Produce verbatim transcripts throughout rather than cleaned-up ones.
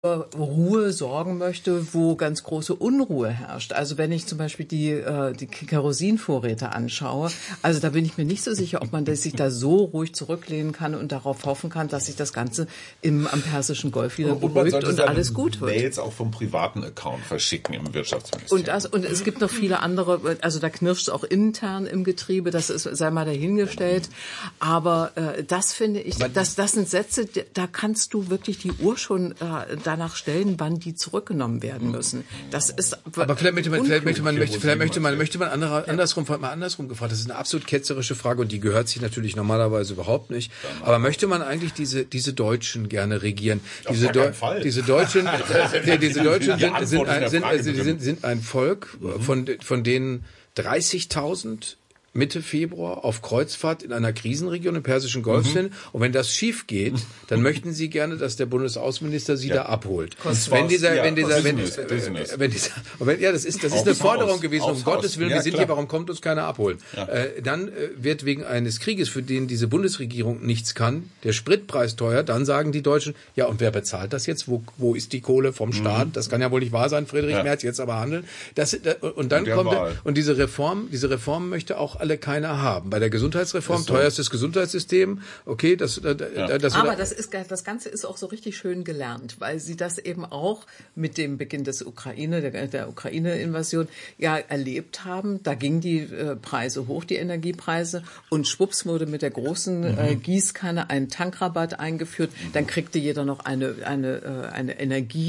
Ruhe sorgen möchte, wo ganz große Unruhe herrscht. Also wenn ich zum Beispiel die, äh, die Kerosinvorräte anschaue, also da bin ich mir nicht so sicher, ob man sich da so ruhig zurücklehnen kann und darauf hoffen kann, dass sich das Ganze im, am Persischen Golf wieder beruhigt und alles gut wird. Mails auch vom privaten Account verschicken im Wirtschaftsministerium. Und, das, und es gibt noch viele andere, also da knirscht es auch intern im Getriebe, das ist, sei mal dahingestellt. Aber äh, das finde ich, das, das sind Sätze, da kannst du wirklich die Uhr schon äh, danach stellen, wann die zurückgenommen werden müssen. Das ist aber vielleicht möchte man, vielleicht möchte man, möchte, vielleicht möchte man, möchte man andere, andersrum, mal andersrum gefragt. Das ist eine absolut ketzerische Frage und die gehört sich natürlich normalerweise überhaupt nicht. Aber möchte man eigentlich diese diese Deutschen gerne regieren? Diese, Deu- diese Deutschen, äh, diese Deutschen sind, sind, ein, sind, also sind, sind ein Volk, von von denen dreißigtausend Mitte Februar auf Kreuzfahrt in einer Krisenregion im Persischen Golf mhm. sind. Und wenn das schief geht, dann möchten Sie gerne, dass der Bundesaußenminister Sie ja. da abholt. Wenn dieser, ja, wenn dieser, wenn, Business, Business. wenn dieser, wenn, ja, das ist, das ist eine Forderung Haus, gewesen. Um Gottes Willen, ja, wir sind klar. hier, warum kommt uns keiner abholen? Ja. Äh, dann äh, wird wegen eines Krieges, für den diese Bundesregierung nichts kann, der Spritpreis teuer. Dann sagen die Deutschen, ja, und wer bezahlt das jetzt? Wo, wo ist die Kohle vom Staat? Mhm. Das kann ja wohl nicht wahr sein, Friedrich ja. Merz, jetzt aber handeln. Das, äh, und dann und kommt, der, und diese Reform, diese Reform möchte auch alle keiner haben. Bei der Gesundheitsreform, so. teuerstes Gesundheitssystem, okay, das, das, ja. das aber das ist, das Ganze ist auch so richtig schön gelernt, weil sie das eben auch mit dem Beginn des Ukraine, der, der Ukraine-Invasion ja erlebt haben. Da gingen die äh, Preise hoch, die Energiepreise, und schwupps wurde mit der großen mhm. äh, Gießkanne ein Tankrabatt eingeführt. Mhm. Dann kriegte jeder noch eine, eine, äh, eine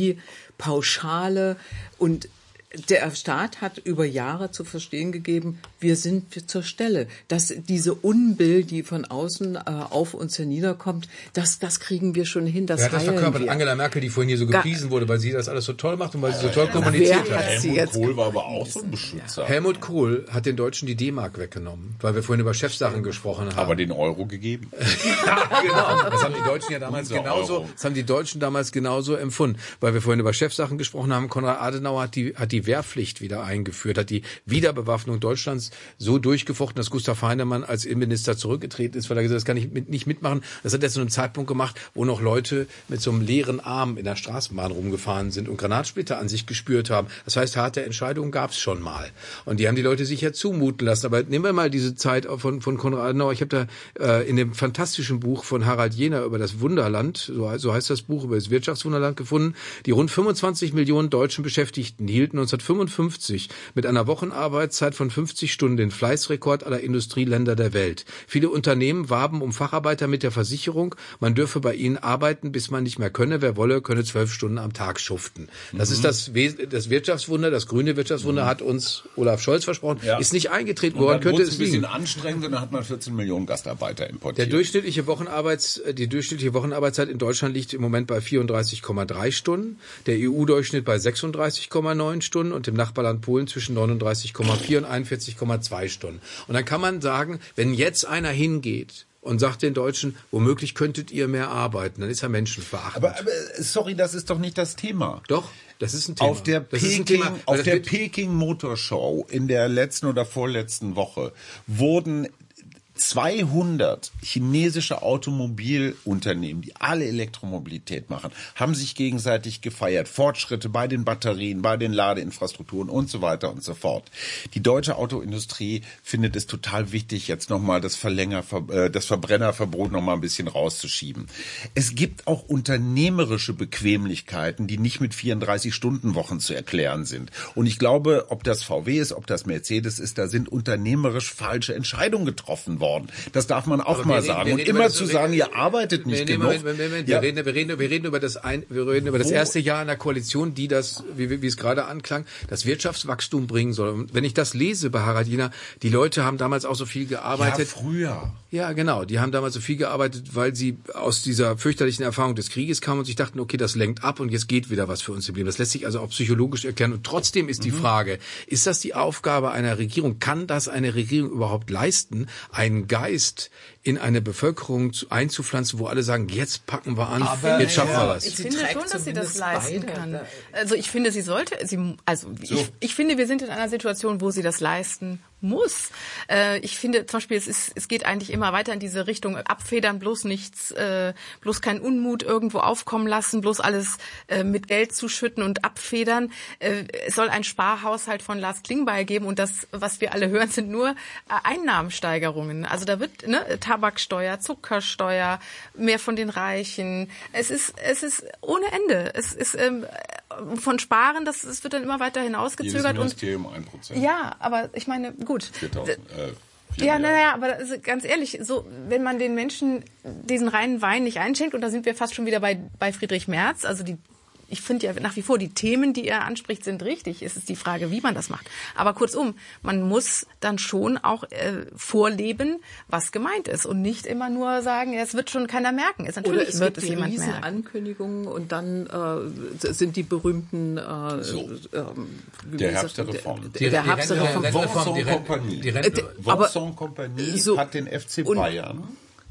Energiepauschale und der Staat hat über Jahre zu verstehen gegeben, wir sind zur Stelle. Dass diese Unbill, die von außen äh, auf uns herniederkommt, das, das kriegen wir schon hin, das Wer hat das verkörpert? Wir. Angela Merkel, die vorhin hier so gepriesen Ga- wurde, weil sie das alles so toll macht und weil sie so toll ja, kommuniziert hat. hat. Helmut Kohl war aber auch so ein Beschützer. Helmut Kohl hat den Deutschen die D-Mark weggenommen, weil wir vorhin über Chefsachen gesprochen haben. Aber den Euro gegeben. Ja, genau. Das haben die Deutschen ja damals genauso, das haben die Deutschen damals genauso empfunden, weil wir vorhin über Chefsachen gesprochen haben. Konrad Adenauer hat die, hat die Wehrpflicht wieder eingeführt, hat die Wiederbewaffnung Deutschlands so durchgefochten, dass Gustav Heinemann als Innenminister zurückgetreten ist, weil er gesagt hat, das kann ich mit, nicht mitmachen. Das hat er zu einem Zeitpunkt gemacht, wo noch Leute mit so einem leeren Arm in der Straßenbahn rumgefahren sind und Granatsplitter an sich gespürt haben. Das heißt, harte Entscheidungen gab es schon mal. Und die haben die Leute sich ja zumuten lassen. Aber nehmen wir mal diese Zeit von, von Konrad Adenauer. Ich habe da äh, in dem fantastischen Buch von Harald Jehner über das Wunderland, so, so heißt das Buch, über das Wirtschaftswunderland gefunden, die rund fünfundzwanzig Millionen deutschen Beschäftigten hielten neunzehnhundertfünfundfünfzig mit einer Wochenarbeitszeit von fünfzig Stunden den Fleißrekord aller Industrieländer der Welt. Viele Unternehmen warben um Facharbeiter mit der Versicherung, man dürfe bei ihnen arbeiten, bis man nicht mehr könne. Wer wolle, könne zwölf Stunden am Tag schuften. Das mhm. ist das, das Wirtschaftswunder, das grüne Wirtschaftswunder, mhm. hat uns Olaf Scholz versprochen, ja. ist nicht eingetreten worden. Könnte es ein bisschen anstrengend und dann hat man vierzehn Millionen Gastarbeiter importiert. Der durchschnittliche Wochenarbeits, die durchschnittliche Wochenarbeitszeit in Deutschland liegt im Moment bei vierunddreißig Komma drei Stunden, der E U-Durchschnitt bei sechsunddreißig Komma neun Stunden und im Nachbarland Polen zwischen neununddreißig Komma vier und einundvierzig Komma zwei Stunden. Und dann kann man sagen, wenn jetzt einer hingeht und sagt den Deutschen, womöglich könntet ihr mehr arbeiten, dann ist er menschenverachtend. Aber, aber sorry, das ist doch nicht das Thema. Doch, das ist ein Thema. Auf der Peking, Thema, auf der Peking Motor Show in der letzten oder vorletzten Woche wurden zweihundert chinesische Automobilunternehmen, die alle Elektromobilität machen, haben sich gegenseitig gefeiert. Fortschritte bei den Batterien, bei den Ladeinfrastrukturen und so weiter und so fort. Die deutsche Autoindustrie findet es total wichtig, jetzt nochmal das Verlänger, das Verbrennerverbot nochmal ein bisschen rauszuschieben. Es gibt auch unternehmerische Bequemlichkeiten, die nicht mit vierunddreißig-Stunden-Wochen zu erklären sind. Und ich glaube, ob das V W ist, ob das Mercedes ist, da sind unternehmerisch falsche Entscheidungen getroffen worden. Das darf man auch aber mal reden, sagen. Und immer das, zu sagen, ihr arbeitet nicht genug. Moment, Moment, Moment. Ja. Wir, reden, wir, reden, wir reden über das ein, wir reden über das Wo? erste Jahr einer Koalition, die das, wie, wie es gerade anklang, das Wirtschaftswachstum bringen soll. Und wenn ich das lese bei Harald Jehner, die Leute haben damals auch so viel gearbeitet. Ja, früher. Ja, genau. Die haben damals so viel gearbeitet, weil sie aus dieser fürchterlichen Erfahrung des Krieges kamen und sich dachten, okay, das lenkt ab und jetzt geht wieder was für uns im Leben. Das lässt sich also auch psychologisch erklären. Und trotzdem ist mhm. die Frage, ist das die Aufgabe einer Regierung? Kann das eine Regierung überhaupt leisten, einen Geist in eine Bevölkerung einzupflanzen, wo alle sagen, jetzt packen wir an, aber jetzt schaffen ja, wir was. Ich finde schon, dass sie das leisten kann. Also ich finde, sie sollte, sie, also so. ich, ich finde, wir sind in einer Situation, wo sie das leisten muss. Äh, ich finde zum Beispiel, es ist, es geht eigentlich immer weiter in diese Richtung abfedern, bloß nichts, äh, bloß kein Unmut irgendwo aufkommen lassen, bloß alles äh, mit Geld zuschütten und abfedern. Äh, es soll ein Sparhaushalt von Lars Klingbeil geben und das, was wir alle hören, sind nur äh, Einnahmensteigerungen. Also da wird ne, Tabaksteuer, Zuckersteuer, mehr von den Reichen. Es ist, es ist ohne Ende. Es ist ähm, von Sparen, das, das wird dann immer weiter hinausgezögert. Jedes Ministerium ein Prozent. Ja, aber ich meine, gut. viertausend, äh, ja, naja, aber also ganz ehrlich, so wenn man den Menschen diesen reinen Wein nicht einschenkt, und da sind wir fast schon wieder bei, bei Friedrich Merz, also die ich finde ja nach wie vor, die Themen, die er anspricht, sind richtig. Es ist die Frage, wie man das macht. Aber kurzum, man muss dann schon auch äh, vorleben, was gemeint ist und nicht immer nur sagen, es wird schon keiner merken. Es, natürlich Oder es wird gibt es die jemand riesen merken. Ankündigungen und dann äh, sind die berühmten äh, so. ähm, der Herbst der Reform. Der, der Herbst der Reform. Vincent Kompanie. Die Rente. Vincent Kompanie so, hat den F C Bayern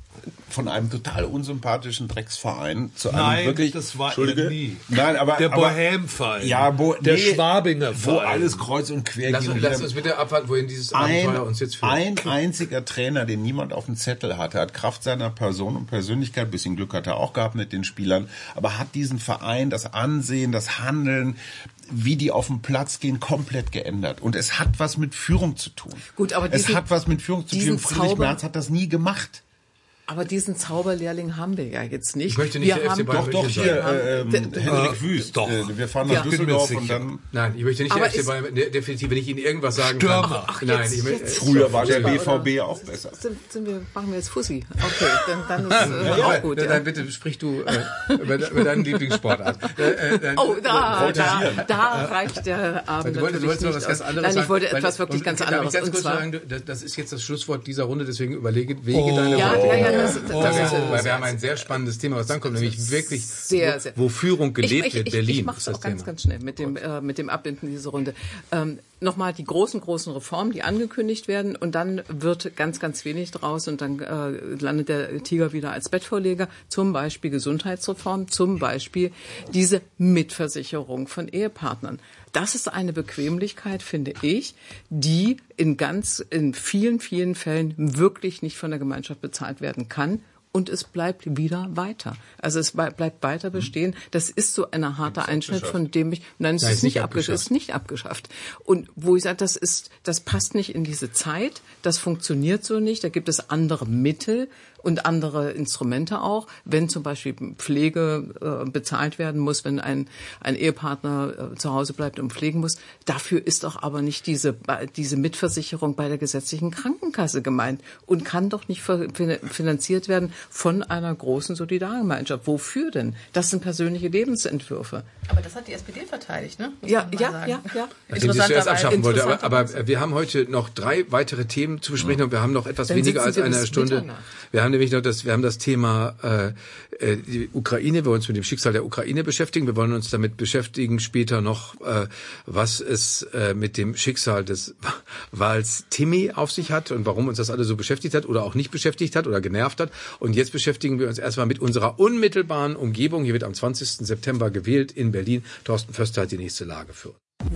von einem total unsympathischen Drecksverein zu einem Nein, wirklich, das war Entschuldige, er nie. Nein, aber der aber, Bohem-Verein. Ja, Bo, der nee, Schwabinger wo Verein. alles kreuz und quer Lass, ging. lass uns bitte abwarten, wohin dieses Abenteuer ein, uns jetzt führt. ein einziger Trainer, den niemand auf dem Zettel hatte, hat Kraft seiner Person und Persönlichkeit, ein bisschen Glück hat er auch gehabt mit den Spielern, aber hat diesen Verein, das Ansehen, das Handeln, wie die auf den Platz gehen, komplett geändert. Und es hat was mit Führung zu tun. Gut, aber es diesen, hat was mit Führung zu tun. Friedrich Zauber, Merz hat das nie gemacht. Aber diesen Zauberlehrling haben wir ja jetzt nicht. Ich möchte nicht wir der F C Bayern. Doch, doch, hier, äh, ähm, Henrik Wüst. Doch. Äh, wir fahren nach Ja. Düsseldorf und dann... Nein, ich möchte nicht Aber der F C Bayern, definitiv, wenn ich Ihnen irgendwas sagen Stürmer. kann. Ach, Nein, jetzt- ich möchte, jetzt- Früher war der Oder- B V B auch besser. Sind, sind wir, machen wir jetzt Fussi. Okay, dann, dann ist äh, ja, auch gut. dann, Ja. dann bitte sprich du äh, über, über deinen Lieblingssportart. Äh, äh, dann, Oh, da, da, Voltigieren. da reicht der Abend Du wolltest, du wolltest noch natürlich was nicht ganz aus. anderes Nein, sagen. ich wollte weil- etwas wirklich und ganz darf ich anderes. ganz Und kurz zwar, sagen, du- das- das ist jetzt das Schlusswort dieser Runde, deswegen überlege, wege Oh. deine ja, Worte. ja, ja, das, das, Weil das wir, ist, weil wir haben ein sehr spannendes Thema, was dann kommt, nämlich wirklich, sehr, sehr. wo, wo Führung gelebt ich, ich, wird, ich, Berlin. Ich mache ist es das auch ganz, Thema. ganz schnell mit dem, äh, mit dem Abbinden dieser Runde. Ähm, Nochmal die großen, großen Reformen, die angekündigt werden und dann wird ganz, ganz wenig draus und dann äh, landet der Tiger wieder als Bettvorleger. Zum Beispiel Gesundheitsreform, zum Beispiel diese Mitversicherung von Ehepartnern. Das ist eine Bequemlichkeit, finde ich, die in ganz, in vielen, vielen Fällen wirklich nicht von der Gemeinschaft bezahlt werden kann. Und es bleibt wieder weiter. Also es bleibt weiter bestehen. Das ist so ein harter Einschnitt, von dem ich, nein, es Nein, ist ist nicht nicht abgeschafft. abgeschafft. ist nicht abgeschafft. Und wo ich sage, das ist, das passt nicht in diese Zeit. Das funktioniert so nicht. Da gibt es andere Mittel und andere Instrumente auch. Wenn zum Beispiel Pflege äh, bezahlt werden muss, wenn ein, ein Ehepartner äh, zu Hause bleibt und pflegen muss. Dafür ist doch aber nicht diese, diese Mitversicherung bei der gesetzlichen Krankenkasse gemeint und kann doch nicht finanziert werden von einer großen Solidargemeinschaft. Wofür denn? Das sind persönliche Lebensentwürfe. Aber das hat die S P D verteidigt, ne? Muss Ja, man mal ja, sagen. ja, ja. Nachdem sie es zuerst abschaffen wollte. Aber, interessanterweise. aber wir haben heute noch drei weitere Themen zu besprechen und wir haben noch etwas Dann weniger als sitzen wir eine bis Stunde. Mitternacht. Wir haben nämlich noch das, wir haben das Thema äh, äh, die Ukraine. Wir wollen uns mit dem Schicksal der Ukraine beschäftigen. Wir wollen uns damit beschäftigen später noch, äh, was es äh, mit dem Schicksal des Wals Timmy auf sich hat und warum uns das alle so beschäftigt hat oder auch nicht beschäftigt hat oder genervt hat. Und jetzt beschäftigen wir uns erstmal mit unserer unmittelbaren Umgebung. Hier wird am zwanzigsten September gewählt in Berlin. Thorsten Förster hat die nächste Lage für uns.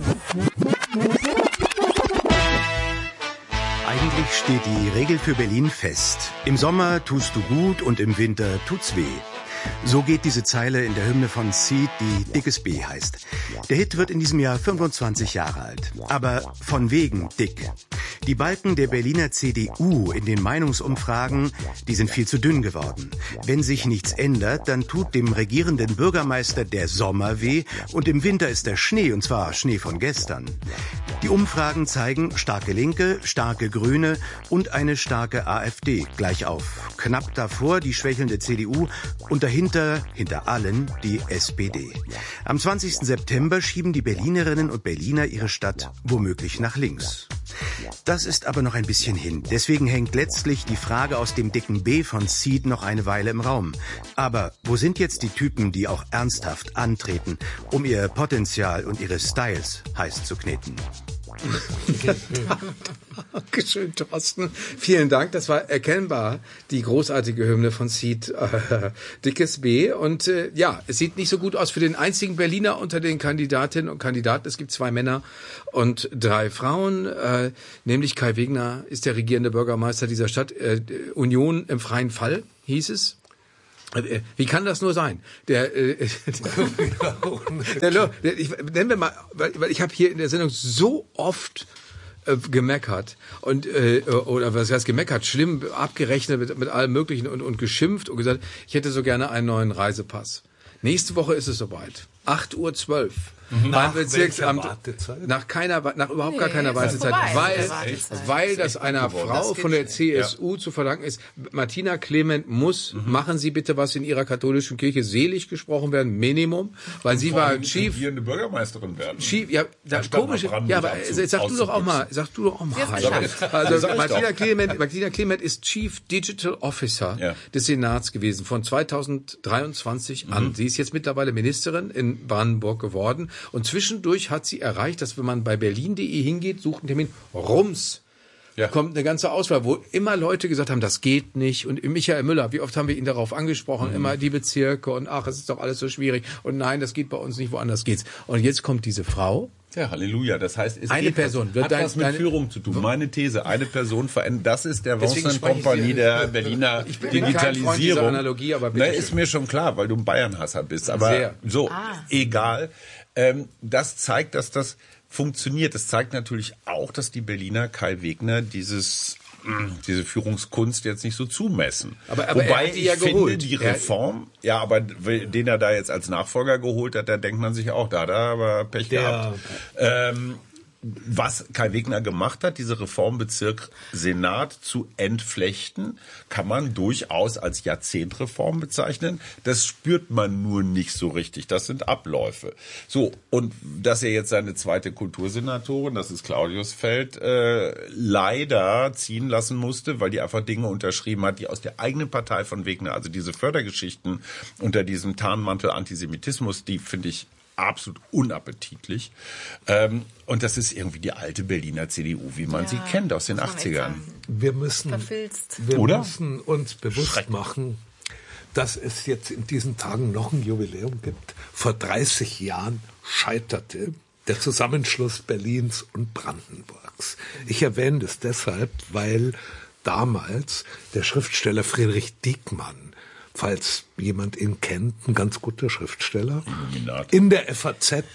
Eigentlich steht die Regel für Berlin fest. Im Sommer tust du gut und im Winter tut's weh. So geht diese Zeile in der Hymne von Seed, die Dickes B heißt. Der Hit wird in diesem Jahr fünfundzwanzig Jahre alt. Aber von wegen dick. Die Balken der Berliner C D U in den Meinungsumfragen, die sind viel zu dünn geworden. Wenn sich nichts ändert, dann tut dem regierenden Bürgermeister der Sommer weh und im Winter ist der Schnee, und zwar Schnee von gestern. Die Umfragen zeigen starke Linke, starke Grüne und eine starke AfD gleich auf. Knapp davor die schwächelnde C D U und dahinter, hinter allen, die S P D. Am zwanzigsten September schieben die Berlinerinnen und Berliner ihre Stadt womöglich nach links. Das ist aber noch ein bisschen hin. Deswegen hängt letztlich die Frage aus dem dicken B von Seed noch eine Weile im Raum. Aber wo sind jetzt die Typen, die auch ernsthaft antreten, um ihr Potenzial und ihre Styles heiß zu kneten? Dankeschön, Thorsten. Vielen Dank. Das war erkennbar die großartige Hymne von Seed äh, Dickes B. Und äh, ja, es sieht nicht so gut aus für den einzigen Berliner unter den Kandidatinnen und Kandidaten. Es gibt zwei Männer und drei Frauen. Äh, nämlich Kai Wegner ist der regierende Bürgermeister dieser Stadt. Äh, Union im freien Fall hieß es. Wie kann das nur sein? Der, äh, der, der, der ich, nennen wir mal, weil, weil ich habe hier in der Sendung so oft äh, gemeckert und äh, oder was heißt gemeckert, schlimm abgerechnet mit, mit allem Möglichen und, und geschimpft und gesagt, ich hätte so gerne einen neuen Reisepass. Nächste Woche ist es soweit. acht Uhr zwölf. Nach Bezirksamt, nach keiner, nach überhaupt nee, gar keiner Wartezeit, weil, weil das einer Frau von der C S U ja. zu verdanken ist. Martina Clement muss, mhm. machen Sie bitte was in Ihrer katholischen Kirche selig gesprochen werden, Minimum, weil und sie war Chief, regierende Bürgermeisterin werden. Chief, ja, das komische, ja, aber sag du doch auch mal, sag du doch auch mal. Also Martina Clement, Martina Clement ist Chief Digital Officer ja. des Senats gewesen von zweitausenddreiundzwanzig mhm. an. Sie ist jetzt mittlerweile Ministerin in Brandenburg geworden. Und zwischendurch hat sie erreicht, dass wenn man bei berlin punkt de hingeht, sucht einen Termin, rums, ja. kommt eine ganze Auswahl, wo immer Leute gesagt haben, das geht nicht. Und Michael Müller, wie oft haben wir ihn darauf angesprochen, mhm. immer die Bezirke und ach, es ist doch alles so schwierig. Und nein, das geht bei uns nicht, woanders geht's. Und jetzt kommt diese Frau. Ja, Halleluja. Das heißt, es eine geht Person was, wird hat dein, was mit deine, Führung zu tun. Meine These, eine Person verändert. Das ist der Vincent Kompanie der Berliner ich bin Digitalisierung. Kein Analogie, aber bitte. Ne, ist mir schon klar, weil du ein Bayern-Hasser bist. Aber Sehr. so, ah. egal. Ähm, das zeigt, dass das funktioniert. Das zeigt natürlich auch, dass die Berliner Kai Wegner dieses diese Führungskunst jetzt nicht so zumessen. Aber, aber Wobei er hat die ich ja finde, geholt. die Reform, ja, aber den er da jetzt als Nachfolger geholt hat, da denkt man sich auch, da hat er aber Pech der, gehabt. Ähm, was Kai Wegner gemacht hat, diese Reformbezirk Senat zu entflechten, kann man durchaus als Jahrzehntreform bezeichnen. Das spürt man nur nicht so richtig. Das sind Abläufe. So, und dass er jetzt seine zweite Kultursenatorin, das ist Claudiusfeld, äh, leider ziehen lassen musste, weil die einfach Dinge unterschrieben hat, die aus der eigenen Partei von Wegner, also diese Fördergeschichten unter diesem Tarnmantel Antisemitismus, die finde ich absolut unappetitlich. Ähm, und das ist irgendwie die alte Berliner C D U, wie man ja, sie kennt aus den achtzigern. Wir müssen, wir Oder? müssen uns bewusst machen, dass es jetzt in diesen Tagen noch ein Jubiläum gibt. Vor dreißig Jahren scheiterte der Zusammenschluss Berlins und Brandenburgs. Ich erwähne das deshalb, weil damals der Schriftsteller Friedrich Diekmann, falls jemand ihn kennt, ein ganz guter Schriftsteller, in der F A Z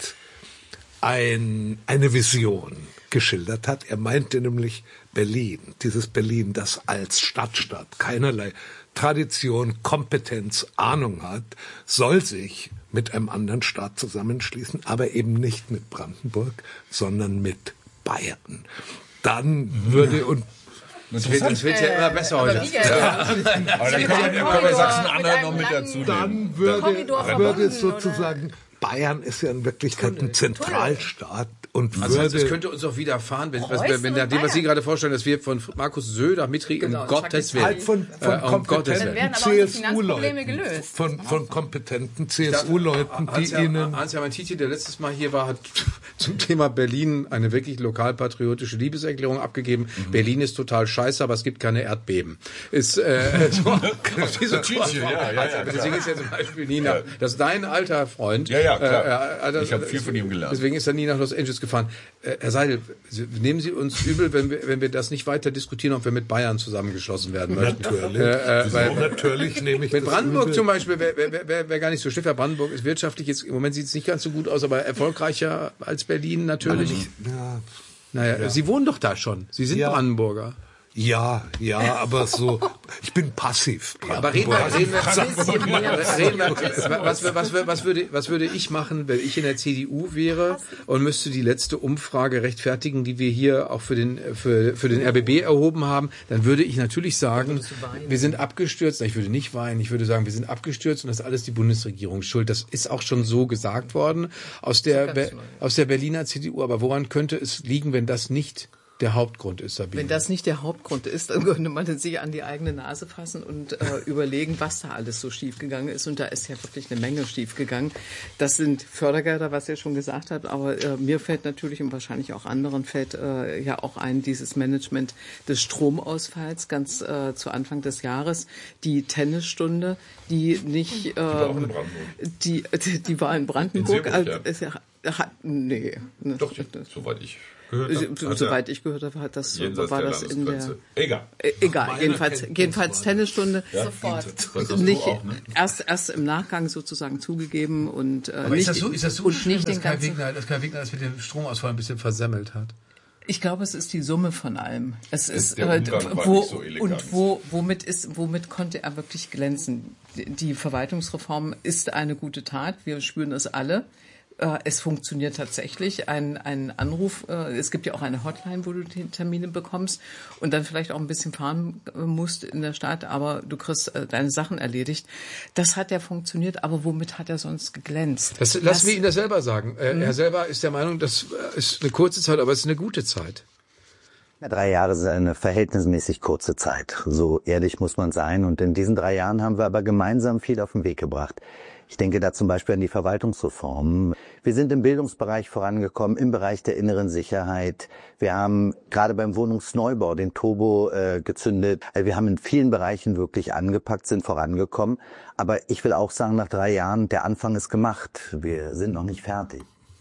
ein, eine Vision geschildert hat. Er meinte nämlich Berlin, dieses Berlin, das als Stadtstaat keinerlei Tradition, Kompetenz, Ahnung hat, soll sich mit einem anderen Staat zusammenschließen, aber eben nicht mit Brandenburg, sondern mit Bayern. Dann würde und Das wird, das wird ja immer besser heute. Ja. Aber dann können wir Sachsen-Anhalt noch mit dazu nehmen. Dann würde, würde sozusagen, Bayern ist ja in Wirklichkeit ein Zentralstaat und also würde... es könnte uns auch widerfahren, wenn, wenn, wenn dem, was Sie gerade vorstellen, dass wir von Markus Söder mitkriegen, genau, um Gottes Willen. Halt von, von äh, um kompetenten C S U-Leuten. Von, von kompetenten C S U-Leuten, die Hans, Ihnen... Hans-Hermann Tietje, der letztes Mal hier war, hat zum Thema Berlin eine wirklich lokalpatriotische Liebeserklärung abgegeben. Mhm. Berlin ist total scheiße, aber es gibt keine Erdbeben. Ist, äh, so, auf diese Tietje, ja, ja, ja. Deswegen ist ja zum Beispiel Nina, ja. das ist dein alter Freund. Ja, ja, klar. Äh, also, ich habe viel von ihm gelernt. Deswegen ist er nie nach Los Angeles gefahren. Äh, Herr Seidel, nehmen Sie uns übel, wenn wir, wenn wir das nicht weiter diskutieren, ob wir mit Bayern zusammengeschlossen werden möchten. Natürlich. Äh, äh, weil, natürlich nehme ich mit das Brandenburg übel. zum Beispiel wäre wär, wär, wär gar nicht so schlimm. Brandenburg ist wirtschaftlich jetzt, im Moment sieht es nicht ganz so gut aus, aber erfolgreicher als Berlin natürlich. Nicht, ja. Naja, ja. Sie wohnen doch da schon. Sie sind ja. Brandenburger. Ja, ja, aber so, ich bin passiv. Ja, aber reden wir, reden wir, reden wir, was, was, was, würde, was würde ich machen, wenn ich in der C D U wäre und müsste die letzte Umfrage rechtfertigen, die wir hier auch für den, für, für den R B B erhoben haben, dann würde ich natürlich sagen, wir sind abgestürzt. Ich würde nicht weinen, ich würde sagen, wir sind abgestürzt und das ist alles die Bundesregierung schuld. Das ist auch schon so gesagt worden aus der, aus der Berliner C D U. Aber woran könnte es liegen, wenn das nicht der Hauptgrund ist, Sabine. Wenn das nicht der Hauptgrund ist, dann könnte man sich an die eigene Nase fassen und äh, überlegen, was da alles so schiefgegangen ist. Und da ist ja wirklich eine Menge schiefgegangen. Das sind Fördergelder, was ihr schon gesagt habt. Aber äh, mir fällt natürlich und wahrscheinlich auch anderen fällt äh, ja auch ein, dieses Management des Stromausfalls ganz äh, zu Anfang des Jahres. Die Tennisstunde, die nicht... Äh, die war auch in Brandenburg. Die, die, die war in Brandenburg. In Seeburg, also, ja. Hat, nee. Doch, die, soweit ich... Gehört, Soweit ich gehört habe, hat das, war das in der... Egal. Äh, egal, jedenfalls, jedenfalls Tennisstunde. Ja, sofort. Nicht, auch, ne? erst, erst im Nachgang sozusagen zugegeben und äh, Aber nicht, ist das so, ist das so und schlimm, nicht dass den Kai ganzen, Wegner, dass Kai Wegner das mit dem Stromausfall ein bisschen versemmelt hat? Ich glaube, es ist die Summe von allem. Es ist, der äh, wo, so und wo, womit ist, womit konnte er wirklich glänzen? Die Verwaltungsreform ist eine gute Tat. Wir spüren es alle. Es funktioniert tatsächlich. Ein, ein Anruf, es gibt ja auch eine Hotline, wo du die Termine bekommst und dann vielleicht auch ein bisschen fahren musst in der Stadt, aber du kriegst deine Sachen erledigt. Das hat ja funktioniert, aber womit hat er sonst geglänzt? Das, lassen wir ihn das selber sagen. Er, er selber ist der Meinung, das ist eine kurze Zeit, aber es ist eine gute Zeit. Ja, drei Jahre sind eine verhältnismäßig kurze Zeit. So ehrlich muss man sein. Und in diesen drei Jahren haben wir aber gemeinsam viel auf den Weg gebracht. Ich denke da zum Beispiel an die Verwaltungsreform. Wir sind im Bildungsbereich vorangekommen, im Bereich der inneren Sicherheit. Wir haben gerade beim Wohnungsneubau den Turbo äh, gezündet. Also wir haben in vielen Bereichen wirklich angepackt, sind vorangekommen. Aber ich will auch sagen, nach drei Jahren, der Anfang ist gemacht. Wir sind noch nicht fertig.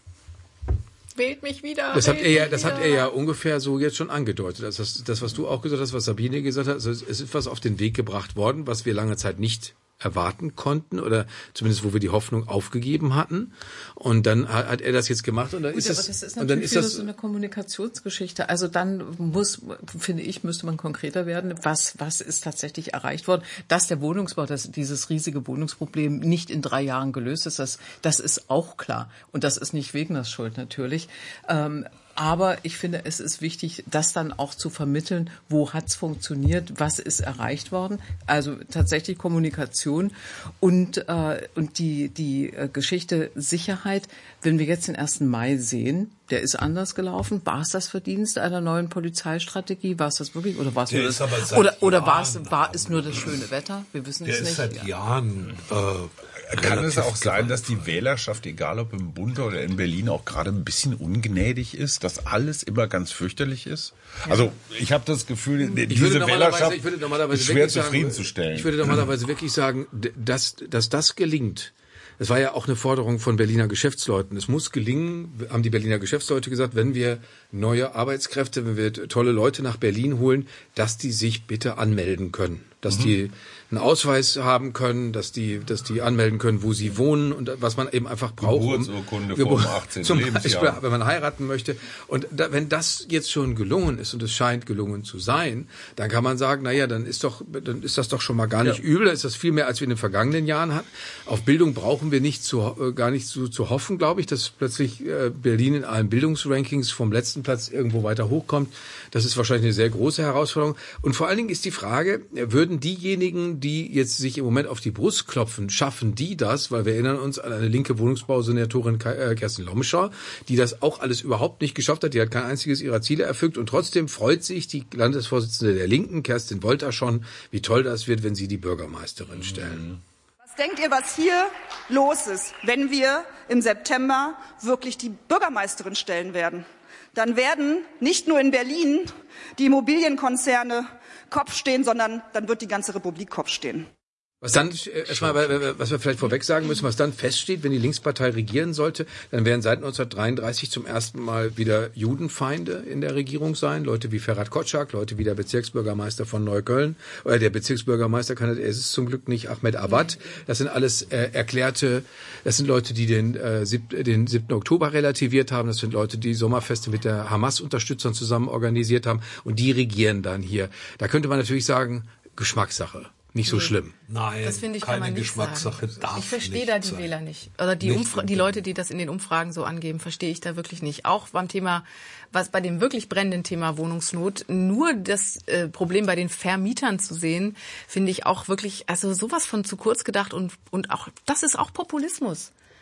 Wählt mich wieder. Das, wählt hat er, ja, mich das wieder. hat er ja ungefähr so jetzt schon angedeutet. Das, das, das, was du auch gesagt hast, was Sabine gesagt hat, also es ist was auf den Weg gebracht worden, was wir lange Zeit nicht erwarten konnten oder zumindest wo wir die Hoffnung aufgegeben hatten und dann hat, hat er das jetzt gemacht und dann Gut, ist aber das, das ist und dann natürlich ist das so eine Kommunikationsgeschichte. Also dann muss, finde ich, müsste man konkreter werden. Was was ist tatsächlich erreicht worden? Dass der Wohnungsbau, dass dieses riesige Wohnungsproblem nicht in drei Jahren gelöst ist, das das ist auch klar und das ist nicht Wegners Schuld natürlich. Ähm, Aber ich finde, es ist wichtig, das dann auch zu vermitteln, wo hat's funktioniert, was ist erreicht worden. Also tatsächlich Kommunikation und äh, und die die äh, Geschichte Sicherheit. Wenn wir jetzt den ersten Mai sehen, der ist anders gelaufen. War es das Verdienst einer neuen Polizeistrategie? War es das wirklich oder war es nur das, oder oder war es war es nur das schöne Wetter? Wir wissen es nicht. Der ist seit Jahren. Äh, Kann es auch sein, dass die Wählerschaft, egal ob im Bund oder in Berlin, auch gerade ein bisschen ungnädig ist, dass alles immer ganz fürchterlich ist? Ja. Also ich habe das Gefühl, ich diese Wählerschaft ich würde normalerweise ist schwer sagen, zufriedenzustellen. Ich würde normalerweise wirklich sagen, dass, dass das gelingt. Das war ja auch eine Forderung von Berliner Geschäftsleuten. Es muss gelingen, haben die Berliner Geschäftsleute gesagt, wenn wir neue Arbeitskräfte, wenn wir tolle Leute nach Berlin holen, dass die sich bitte anmelden können. Dass mhm. die einen Ausweis haben können, dass die, dass die anmelden können, wo sie wohnen und was man eben einfach braucht. Geburtsurkunde um, vor dem achtzehnten Lebensjahr. Beispiel, wenn man heiraten möchte. Und da, wenn das jetzt schon gelungen ist und es scheint gelungen zu sein, dann kann man sagen, na ja, dann ist doch, dann ist das doch schon mal gar nicht ja. übel. Dann ist das viel mehr, als wir in den vergangenen Jahren hatten. Auf Bildung brauchen wir nicht zu, äh, gar nicht zu, zu hoffen, glaube ich, dass plötzlich äh, Berlin in allen Bildungsrankings vom letzten Platz irgendwo weiter hochkommt. Das ist wahrscheinlich eine sehr große Herausforderung. Und vor allen Dingen ist die Frage, würden diejenigen, die jetzt sich im Moment auf die Brust klopfen, schaffen die das? Weil wir erinnern uns an eine linke Wohnungsbausenatorin Kerstin Lomschau, die das auch alles überhaupt nicht geschafft hat. Die hat kein einziges ihrer Ziele erfüllt und trotzdem freut sich die Landesvorsitzende der Linken, Kerstin Wolter, schon, wie toll das wird, wenn sie die Bürgermeisterin stellen. Was denkt ihr, was hier los ist, wenn wir im September wirklich die Bürgermeisterin stellen werden? Dann werden nicht nur in Berlin die Immobilienkonzerne Kopf stehen, sondern dann wird die ganze Republik Kopf stehen. Was dann, erstmal, was wir vielleicht vorweg sagen müssen, was dann feststeht, wenn die Linkspartei regieren sollte, dann werden seit neunzehnhundertdreiunddreißig zum ersten Mal wieder Judenfeinde in der Regierung sein. Leute wie Ferhat Kotschak, Leute wie der Bezirksbürgermeister von Neukölln, oder der Bezirksbürgermeister, kann er ist es zum Glück nicht, Ahmed Awad. Das sind alles äh, erklärte, das sind Leute, die den, äh, sieb, den siebten Oktober relativiert haben. Das sind Leute, die Sommerfeste mit der Hamas-Unterstützern zusammen organisiert haben. Und die regieren dann hier. Da könnte man natürlich sagen, Geschmackssache. Nicht so schlimm. Nein, das finde ich, keine kann man nicht Geschmackssache sagen. darf Ich verstehe nicht da die sein. Wähler nicht. Oder die, Umfra- die Leute, die das in den Umfragen so angeben, verstehe ich da wirklich nicht. Auch beim Thema, was bei dem wirklich brennenden Thema Wohnungsnot, nur das äh, Problem bei den Vermietern zu sehen, finde ich auch wirklich, also sowas von zu kurz gedacht und, und auch, das ist auch Populismus.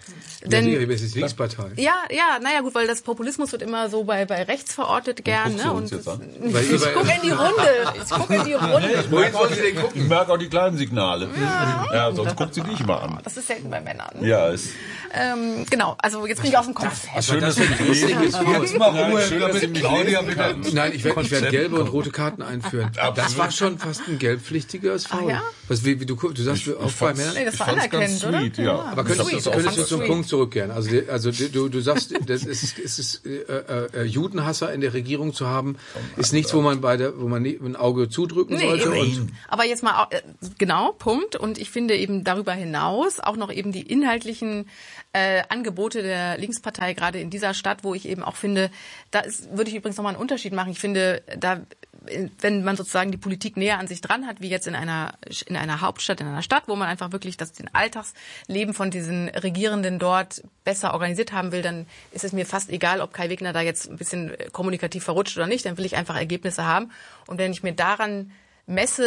Denn, ja, das ist die Linkspartei. Ja, ja, naja gut, weil das Populismus wird immer so bei, bei rechts verortet gern. Ne? Und jetzt an? Weil ich gucke in die Runde. Ich gucke in die Runde. Wohin wollen Sie denn gucken? Ich merke auch die kleinen Signale. Ja, ja sonst guckt sie nicht mal an. Das ist selten bei Männern. Ja, ist... Ähm, genau, also jetzt bin ich auf dem Kopf. Schön, dass wir Jetzt mal Ruhe, damit Claudia wieder... Nein, ich werde werd gelbe und rote Karten einführen. Das war schon fast ein gelbpflichtiges Foul. Ja? Was, wie, wie du, du sagst, ich, auch bei Männern? Nee, das war anerkennend, oder? Sweet, ja. Aber könntest, Sweet, du, könntest du das zum sweet. Punkt zurückkehren? Also, die, also die, du, du sagst, das ist, ist, ist äh, äh, Judenhasser in der Regierung zu haben, ist nichts, wo man bei der, wo man ein Auge zudrücken Nee, sollte. eben. Und Aber jetzt mal, äh, genau, Punkt. Und ich finde eben darüber hinaus auch noch eben die inhaltlichen äh, Angebote der Linkspartei, gerade in dieser Stadt, wo ich eben auch finde, da ist, würde ich übrigens nochmal einen Unterschied machen. Ich finde, da, wenn man sozusagen die Politik näher an sich dran hat, wie jetzt in einer, in einer Hauptstadt, in einer Stadt, wo man einfach wirklich das den Alltagsleben von diesen Regierenden dort besser organisiert haben will, dann ist es mir fast egal, ob Kai Wegner da jetzt ein bisschen kommunikativ verrutscht oder nicht, dann will ich einfach Ergebnisse haben. Und wenn ich mir daran messe,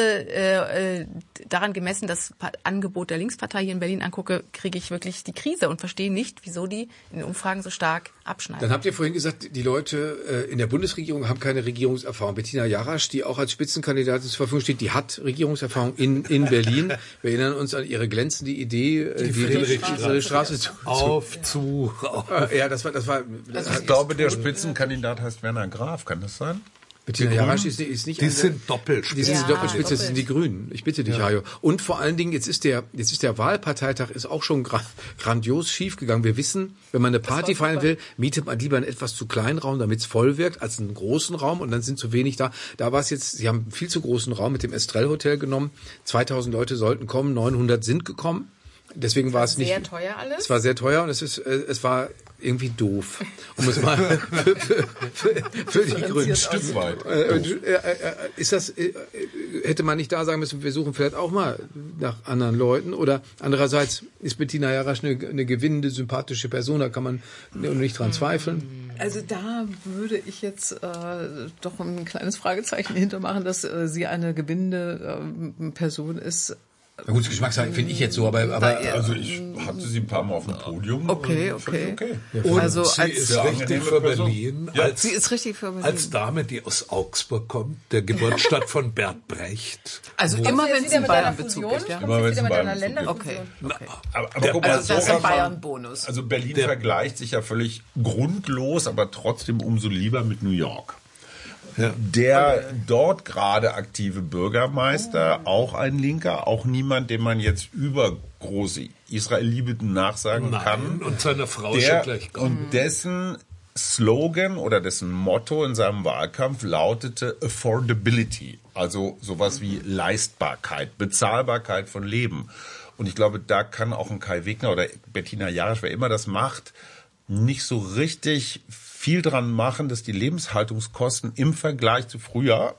äh, daran gemessen das Angebot der Linkspartei hier in Berlin angucke, kriege ich wirklich die Krise und verstehe nicht, wieso die in den Umfragen so stark abschneiden. Dann habt ihr vorhin gesagt, die Leute äh, in der Bundesregierung haben keine Regierungserfahrung. Bettina Jarasch, die auch als Spitzenkandidatin zur Verfügung steht, die hat Regierungserfahrung in, in Berlin. Wir erinnern uns an ihre glänzende Idee, äh, die, die Friedrichstraße zu, auf, zu, auf. Äh, ja, das war, das war. Das ich glaube, der Spitzenkandidat heißt Werner Graf, kann das sein? Bettina Jarasch ist, ist nicht... Die eine, sind Doppelspitze. Die sind ja, Doppelspitze, das doppelt. sind die Grünen. Ich bitte dich, ja. Hajo. Und vor allen Dingen, jetzt ist der, jetzt ist der Wahlparteitag ist auch schon gra- grandios schiefgegangen. Wir wissen, wenn man eine Party feiern will, mietet man lieber einen etwas zu kleinen Raum, damit es voll wirkt, als einen großen Raum und dann sind zu wenig da. Da war es jetzt, sie haben einen viel zu großen Raum mit dem Estrell Hotel genommen. zweitausend Leute sollten kommen, neunhundert sind gekommen. Deswegen war es nicht... Sehr teuer alles. Es war sehr teuer und es ist, äh, es war irgendwie doof. Um es mal für, für, für, für die Grünen. Ein Stück weit. Äh, äh, äh, ist das, äh, hätte man nicht da sagen müssen, wir suchen vielleicht auch mal nach anderen Leuten? Oder andererseits ist Bettina Jarasch eine, eine gewinnende, sympathische Person, da kann man nicht dran zweifeln. Also da würde ich jetzt äh, doch ein kleines Fragezeichen hintermachen, dass äh, sie eine gewinnende äh, Person ist. Na gut, Geschmackssache finde ich jetzt so, aber, aber Also ich hatte sie ein paar Mal auf dem Podium. Okay, und okay. okay. Und Also sie als- ist Ja, richtig angenehme für Person. Berlin. Ja. Als, Sie ist richtig für Berlin. als Dame, die aus Augsburg kommt, der Geburtsstadt von Bert Brecht. Also Wo- immer wenn es wieder einen mit deiner Bayern-Bezug Fusion? gibt, ja. Immer wenn es wieder einen mit einer Bayern-Bezug gibt. Okay. Länderfusion. Aber, aber guck mal, Also das ist so ein kann man- Bayern-Bonus. Also Berlin Der- vergleicht sich ja völlig grundlos, aber trotzdem umso lieber mit New York. Ja. Der dort gerade aktive Bürgermeister, auch ein Linker, auch niemand, dem man jetzt über große Israel-Liebe nachsagen Nein, kann. und seine Frau Der, schon gleich und dessen Slogan oder dessen Motto in seinem Wahlkampf lautete Affordability, also sowas wie Leistbarkeit, Bezahlbarkeit von Leben. Und ich glaube, da kann auch ein Kai Wegner oder Bettina Jarasch, wer immer das macht, nicht so richtig viel dran machen, dass die Lebenshaltungskosten im Vergleich zu früher,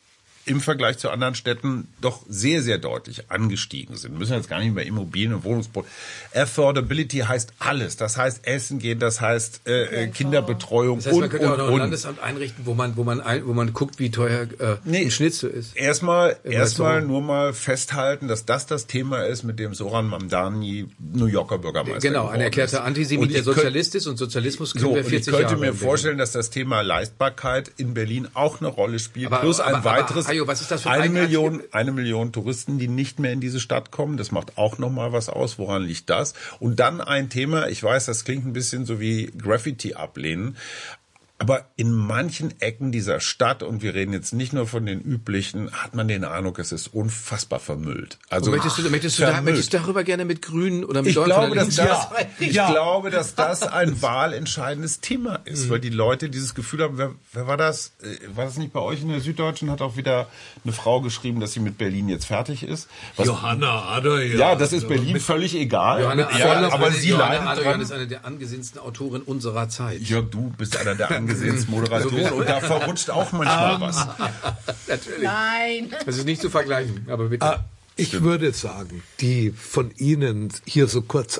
im Vergleich zu anderen Städten doch sehr, sehr deutlich angestiegen sind. Wir müssen jetzt gar nicht mehr Immobilien und Wohnungsbau. Affordability heißt alles. Das heißt Essen gehen, das heißt äh, Kinderbetreuung das heißt, man und, könnte auch und, noch ein und. Landesamt einrichten, wo man, wo man, ein, wo man guckt, wie teuer äh, Nee. ein Schnitzel ist. Erstmal, Im erstmal Restaurant. nur mal festhalten, dass das das Thema ist, mit dem Soran Mamdani New Yorker Bürgermeister Genau, geworden ein erklärter ist. Antisemit, Und ich der könnt- Sozialist ist und Sozialismus können So, wir und ich vierzig könnte Jahre mir in Berlin. vorstellen, dass das Thema Leistbarkeit in Berlin auch eine Rolle spielt. Aber- plus ein aber- aber, weiteres, Hajo, was ist das für ein eine eigenartige- Million, eine Million Touristen, die nicht mehr in diese Stadt kommen. Das macht auch nochmal was aus. Woran liegt das? Und dann ein Thema, ich weiß, das klingt ein bisschen so wie Graffiti ablehnen. Aber in manchen Ecken dieser Stadt, und wir reden jetzt nicht nur von den üblichen, hat man den Eindruck, es ist unfassbar vermüllt. Also Und möchtest du, möchtest, du da, vermüllt. möchtest du darüber gerne mit Grünen oder mit Ich Leuten von glaube, der dass Linken- das, Ja, ich ja. glaube, dass das ein wahlentscheidendes Thema ist, weil die Leute dieses Gefühl haben, wer, wer war das? Äh, War das nicht bei euch in der Süddeutschen? Hat auch wieder eine Frau geschrieben, dass sie mit Berlin jetzt fertig ist. Was, Johanna Ader, ja. ja, das ist Berlin völlig egal. Johanna ja, Adler, aber eine- sie Johanna leidet Adler dran. ist eine der angesehensten Autoren unserer Zeit. Jörg, du bist einer der angesehensten Moderatoren und da verrutscht auch manchmal was. Natürlich. Nein. Das ist nicht zu vergleichen, aber bitte. Ah, ich würde sagen, die von Ihnen hier so kurz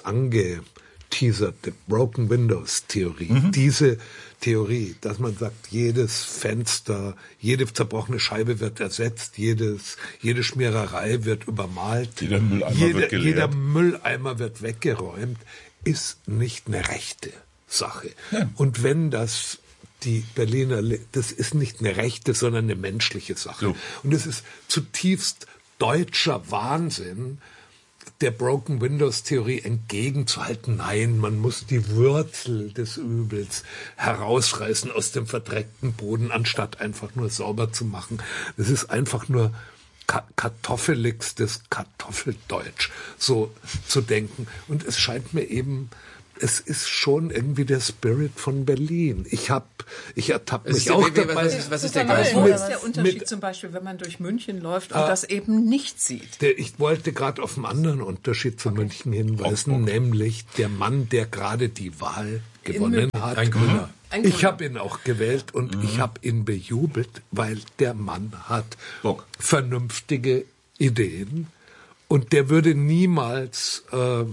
angeteaserte Broken Windows Theorie, Mhm. diese Theorie, dass man sagt, jedes Fenster, jede zerbrochene Scheibe wird ersetzt, jedes, jede Schmiererei wird übermalt, Jeder Mülleimer jede, wird geleert. jeder Mülleimer wird weggeräumt, ist nicht eine rechte Sache. Ja. Und wenn das die Berliner, das ist nicht eine rechte, sondern eine menschliche Sache. So. Und es ist zutiefst deutscher Wahnsinn, der Broken Windows Theorie entgegenzuhalten. Nein, man muss die Wurzel des Übels herausreißen aus dem verdreckten Boden, anstatt einfach nur sauber zu machen. Das ist einfach nur ka- kartoffeligstes Kartoffeldeutsch, so zu denken. Und es scheint mir eben, es ist schon irgendwie der Spirit von Berlin. Ich hab, ich ertappe mich auch dabei. Was ist, was ist der Geist? Was ist der Unterschied mit, zum Beispiel, wenn man durch München läuft und äh, das eben nicht sieht? Der, ich wollte gerade auf einen anderen Unterschied zu okay. München hinweisen, okay. nämlich der Mann, der gerade die Wahl gewonnen hat. Ein Grüner. Ein ich habe ihn auch gewählt und mhm. ich habe ihn bejubelt, weil der Mann hat Bock. vernünftige Ideen und der würde niemals... Äh,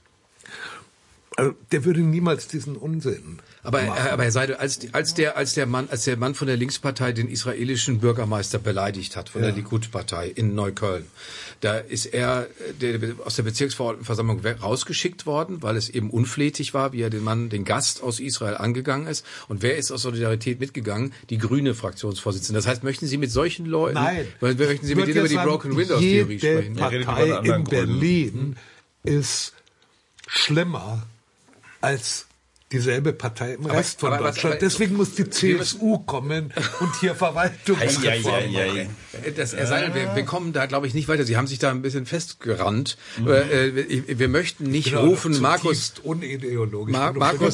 der würde niemals diesen Unsinn aber, machen. Aber Herr Seidel, als, als, der, als, der Mann, als der Mann von der Linkspartei den israelischen Bürgermeister beleidigt hat, von ja. der Likud-Partei in Neukölln, da ist er der, aus der Bezirksverordnetenversammlung rausgeschickt worden, weil es eben unflätig war, wie er den Mann, den Gast aus Israel angegangen ist. Und wer ist aus Solidarität mitgegangen? Die grüne Fraktionsvorsitzende. Das heißt, möchten Sie mit solchen Leuten, Nein, möchten Sie mit denen über die Broken Windows Theorie sprechen? Jede Partei in Berlin ist schlimmer als dieselbe Partei im Rest aber, von aber, Deutschland. Aber, Deswegen muss die C S U kommen und hier Verwaltungsreform machen. Das, Herr Seidel, wir, wir kommen da, glaube ich, nicht weiter. Sie haben sich da ein bisschen festgerannt. Mhm. Äh, wir möchten nicht genau, rufen, Markus... unideologisch. Mar Markus...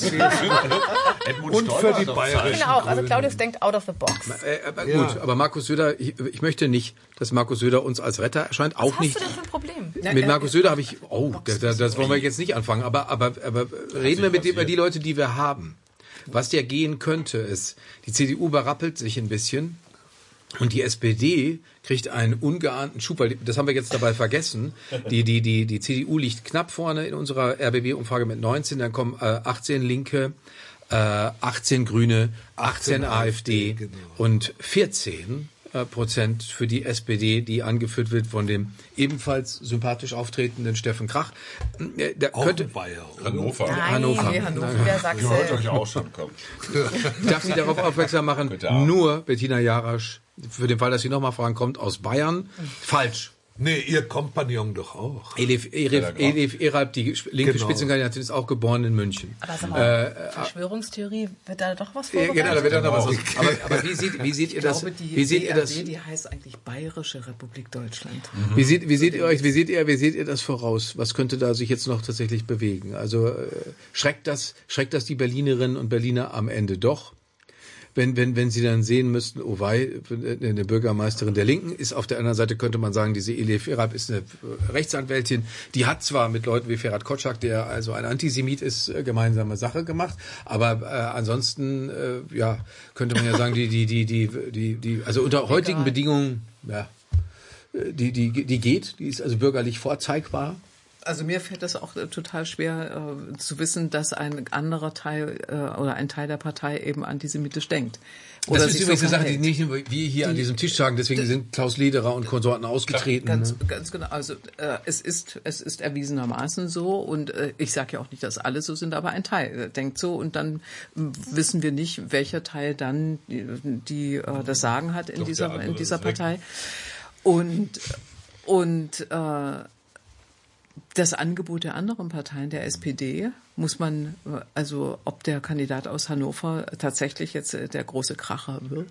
und für die bayerischen Ich finde auch, also Claudius denkt out of the box. Äh, aber gut, ja. aber Markus Söder, ich, ich möchte nicht, dass Markus Söder uns als Retter erscheint. Auch Was nicht. hast du denn für ein Problem? Mit Markus Söder habe ich... Oh, das, das wollen wir jetzt nicht anfangen. Aber, aber, aber reden wir mit dem, über die Leute, die wir haben. Was ja gehen könnte, ist, die C D U berappelt sich ein bisschen und die S P D kriegt einen ungeahnten Schub, weil das haben wir jetzt dabei vergessen. Die, die, die, die C D U liegt knapp vorne in unserer R B B-Umfrage mit neunzehn, dann kommen äh, achtzehn Linke, äh, achtzehn Grüne, achtzehn, achtzehn AfD, AfD genau. und vierzehn Prozent für die S P D, die angeführt wird von dem ebenfalls sympathisch auftretenden Steffen Krach. Der auch könnte Bayer, Hannover. Nein, Hannover. Nee, Hannover. Wer sagt ihr hört euch auch schon kommen. Ich darf Sie darauf aufmerksam machen, Bitte. nur Bettina Jarasch, für den Fall, dass Sie nochmal fragen, kommt aus Bayern. Falsch. Nee, ihr Kompagnon doch auch. Elif, Elif, Elif Eralb, die linke genau. Spitzenkandidatin, ist auch geboren in München. Aber sag mal, äh, Verschwörungstheorie, wird da doch was vorbereitet? Genau, da wird doch noch was. Aber, aber wie seht, wie seht ihr das? Ich glaube, die wie seht B R D, ihr das? Die heißt eigentlich Bayerische Republik Deutschland. Mhm. Wie seht, wie seht ihr euch, wie seht ihr, wie seht ihr das voraus? Was könnte da sich jetzt noch tatsächlich bewegen? Also, äh, schreckt das, schreckt das die Berlinerinnen und Berliner am Ende doch? Wenn, wenn, wenn Sie dann sehen müssten, oh wei, eine Bürgermeisterin der Linken ist auf der anderen Seite, könnte man sagen, diese Elif Eralb ist eine Rechtsanwältin, die hat zwar mit Leuten wie Ferhat Kotschak, der also ein Antisemit ist, gemeinsame Sache gemacht, aber äh, ansonsten, äh, ja, könnte man ja sagen, die, die, die, die, die, die, also unter heutigen Bedingungen, ja, die, die, die geht, die ist also bürgerlich vorzeigbar. Also mir fällt es auch äh, total schwer äh, zu wissen, dass ein anderer Teil äh, oder ein Teil der Partei eben antisemitisch denkt. Oder das ist übrigens eine Sache, die nicht wir hier die, an diesem Tisch sagen. Deswegen die, sind Klaus Lederer und Konsorten ausgetreten. Ganz, ne? ganz genau. Also äh, es ist es ist erwiesenermaßen so und äh, ich sage ja auch nicht, dass alle so sind, aber ein Teil äh, denkt so und dann äh, wissen wir nicht, welcher Teil dann die, die äh, das Sagen hat in Doch, dieser in dieser Partei. Und und äh, das Angebot der anderen Parteien, der S P D, muss man, also ob der Kandidat aus Hannover tatsächlich jetzt der große Kracher wird,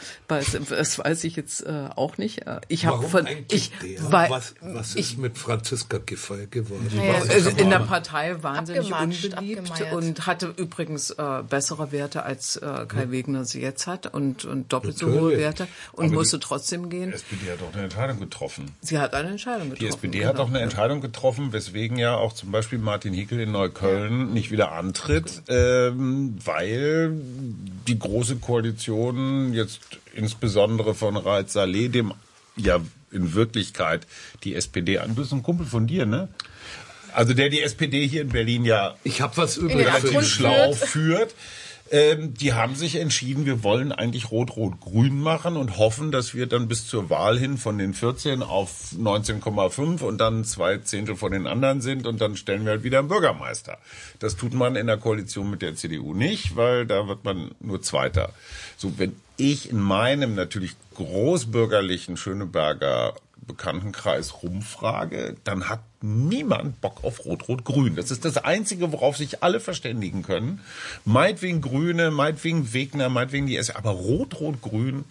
das weiß ich jetzt auch nicht. Ich habe von ich weil, was, was ist ich, mit Franziska Giffey geworden? Ja, also in der Partei wahnsinnig unbeliebt und hatte übrigens äh, bessere Werte als äh, Kai ja. Wegner sie jetzt hat und, und doppelt Natürlich. so hohe Werte und Aber musste trotzdem gehen. Die S P D hat doch eine Entscheidung getroffen. Sie hat eine Entscheidung getroffen. Die S P D genau. hat doch eine Entscheidung getroffen, weswegen ja auch zum Beispiel Martin Hickel in Neukölln ja. nicht wieder antritt, ähm, weil die große Koalition jetzt insbesondere von Raed Saleh, dem ja in Wirklichkeit die S P D an, du bist ein Kumpel von dir, ne? Also der die S P D hier in Berlin ja ich hab was übrigens relativ schlau führt. Ähm, die haben sich entschieden, wir wollen eigentlich Rot-Rot-Grün machen und hoffen, dass wir dann bis zur Wahl hin von den vierzehn auf neunzehn Komma fünf und dann zwei Zehntel von den anderen sind und dann stellen wir halt wieder einen Bürgermeister. Das tut man in der Koalition mit der C D U nicht, weil da wird man nur Zweiter. So, wenn ich in meinem natürlich großbürgerlichen Schöneberger Bekanntenkreis rumfrage, dann hat niemand Bock auf Rot-Rot-Grün. Das ist das Einzige, worauf sich alle verständigen können. Meinetwegen Grüne, meinetwegen Wegner, meinetwegen die S D, aber Rot-Rot-Grün,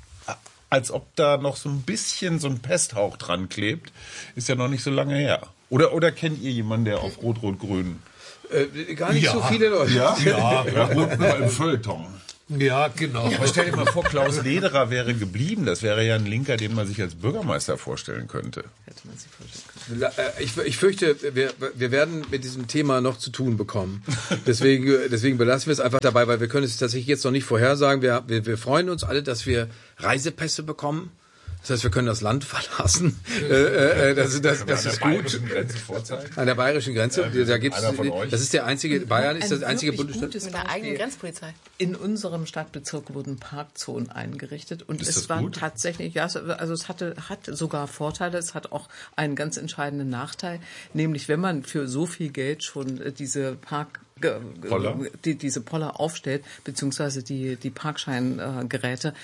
als ob da noch so ein bisschen so ein Pesthauch dran klebt, ist ja noch nicht so lange her. Oder, oder kennt ihr jemanden, der auf Rot-Rot-Grün... Äh, gar nicht ja. so viele Leute. Ja, ja, ja gut, nur im Feuilleton. Ja, genau. Aber stell dir mal vor, Klaus Lederer wäre geblieben. Das wäre ja ein Linker, den man sich als Bürgermeister vorstellen könnte. Hätte man sich vorstellen können. Ich, ich fürchte, wir, wir werden mit diesem Thema noch zu tun bekommen. Deswegen, deswegen belassen wir es einfach dabei, weil wir können es tatsächlich jetzt noch nicht vorhersagen. Wir, wir, wir freuen uns alle, dass wir Reisepässe bekommen. Das heißt, wir können das Land verlassen. äh, äh, das das, das ist gut. An der bayerischen Grenze. Ja, da gibt's, das ist der einzige, Bayern ist das einzige Bundesstaat. Mit der eigenen Grenzpolizei. In unserem Stadtbezirk wurden Parkzonen eingerichtet und ist es war gut? tatsächlich, ja, also es hatte, hat sogar Vorteile, es hat auch einen ganz entscheidenden Nachteil, nämlich wenn man für so viel Geld schon diese Park Poller? Die, diese Poller aufstellt, beziehungsweise die, die Parkscheingeräte,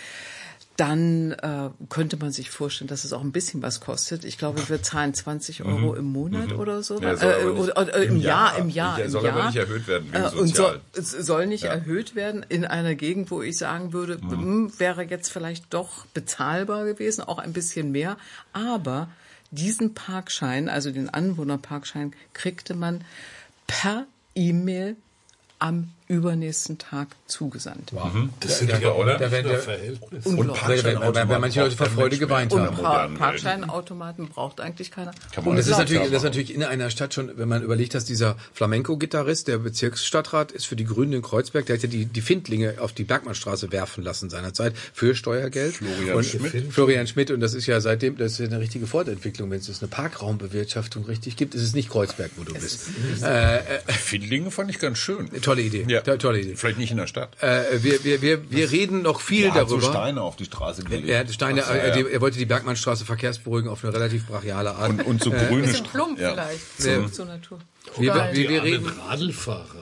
dann äh, könnte man sich vorstellen, dass es auch ein bisschen was kostet. Ich glaube, wir zahlen zwanzig Euro im Monat mhm. oder so. Ja, äh, oder, oder im, im Jahr, Jahr, im Jahr, Der im soll Jahr. aber nicht erhöht werden wegen äh, Sozial. Und soll, es soll nicht Ja. erhöht werden in einer Gegend, wo ich sagen würde, mhm. wäre jetzt vielleicht doch bezahlbar gewesen, auch ein bisschen mehr. Aber diesen Parkschein, also den Anwohnerparkschein, kriegte man per E-Mail am übernächsten Tag zugesandt. Wow. Das sind ja, oder? Da werden Verhältnis. Und Parkscheinautomaten, weil manche Leute vor Freude geweint haben. Und pa- Parkscheinautomaten braucht eigentlich keiner. Und das ist natürlich, das ist natürlich in einer Stadt schon, wenn man überlegt, dass dieser Flamenco-Gitarrist, der Bezirksstadtrat ist für die Grünen in Kreuzberg, der hat ja die, die Findlinge auf die Bergmannstraße werfen lassen seinerzeit für Steuergeld. Florian und Schmidt. Florian Schmidt. Und das ist ja seitdem, das ist ja eine richtige Fortentwicklung. Wenn es eine Parkraumbewirtschaftung richtig gibt, ist es nicht Kreuzberg, wo du es bist. Äh, äh, Findlinge fand ich ganz schön. Tolle Idee. Ja. Tolle Idee. Vielleicht nicht in der Stadt. Äh, wir, wir, wir, wir reden noch viel Er hat darüber. so Steine auf die Straße gelegt. Er, hat Steine, Ach, ja, er, ja. er wollte die Bergmannstraße verkehrsberuhigen auf eine relativ brachiale Art. Und, und so Äh, grüne Bisschen plump ja. vielleicht. Zurück zur Natur. wir, wir, Die wir, wir armen reden, Radlfahrer,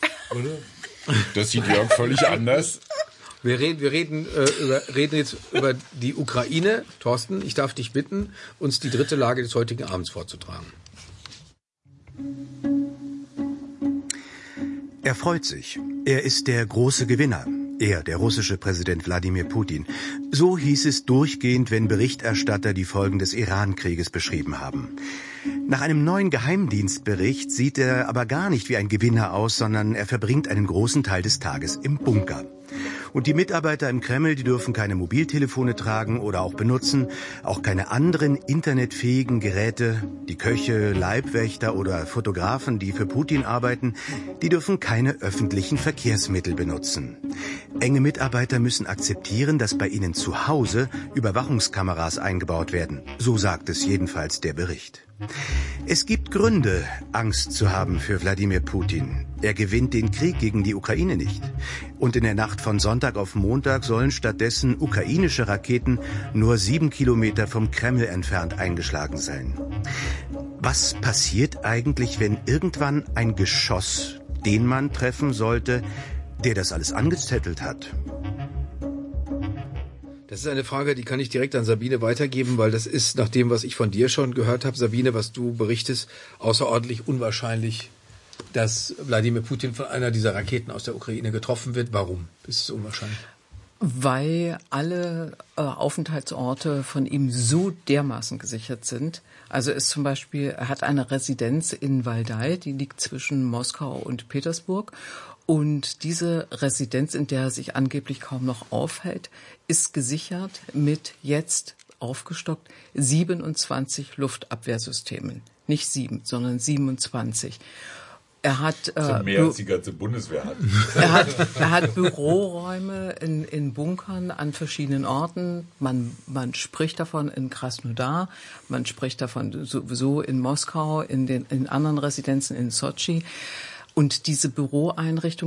oder? Das sieht Jörg völlig anders. wir reden, wir reden, äh, über, reden jetzt über die Ukraine. Thorsten, ich darf dich bitten, uns die dritte Lage des heutigen Abends vorzutragen. Er freut sich. Er ist der große Gewinner. Er, der russische Präsident Wladimir Putin. So hieß es durchgehend, wenn Berichterstatter die Folgen des Iran-Krieges beschrieben haben. Nach einem neuen Geheimdienstbericht sieht er aber gar nicht wie ein Gewinner aus, sondern er verbringt einen großen Teil des Tages im Bunker. Und die Mitarbeiter im Kreml, die dürfen keine Mobiltelefone tragen oder auch benutzen, auch keine anderen internetfähigen Geräte. Die Köche, Leibwächter oder Fotografen, die für Putin arbeiten, die dürfen keine öffentlichen Verkehrsmittel benutzen. Enge Mitarbeiter müssen akzeptieren, dass bei ihnen zu Hause Überwachungskameras eingebaut werden. So sagt es jedenfalls der Bericht. Es gibt Gründe, Angst zu haben für Wladimir Putin. Er gewinnt den Krieg gegen die Ukraine nicht. Und in der Nacht von Sonntag auf Montag sollen stattdessen ukrainische Raketen nur sieben Kilometer vom Kreml entfernt eingeschlagen sein. Was passiert eigentlich, wenn irgendwann ein Geschoss den Mann treffen sollte, der das alles angezettelt hat? Das ist eine Frage, die kann ich direkt an Sabine weitergeben, weil das ist, nach dem, was ich von dir schon gehört habe, Sabine, was du berichtest, außerordentlich unwahrscheinlich, dass Wladimir Putin von einer dieser Raketen aus der Ukraine getroffen wird. Warum ist es unwahrscheinlich? Weil alle äh, Aufenthaltsorte von ihm so dermaßen gesichert sind. Also ist zum Beispiel, er hat eine Residenz in Waldai, die liegt zwischen Moskau und Petersburg. Und diese Residenz, in der er sich angeblich kaum noch aufhält, ist gesichert mit jetzt aufgestockt siebenundzwanzig Luftabwehrsystemen. Nicht sieben, sondern siebenundzwanzig. Er hat, äh, mehr als die ganze Bundeswehr hat. Er hat, er hat Büroräume in, in Bunkern an verschiedenen Orten. Man, man spricht davon in Krasnodar, man spricht davon sowieso in Moskau, in den in anderen Residenzen in Sotschi. Und diese Büroeinrichtungen sind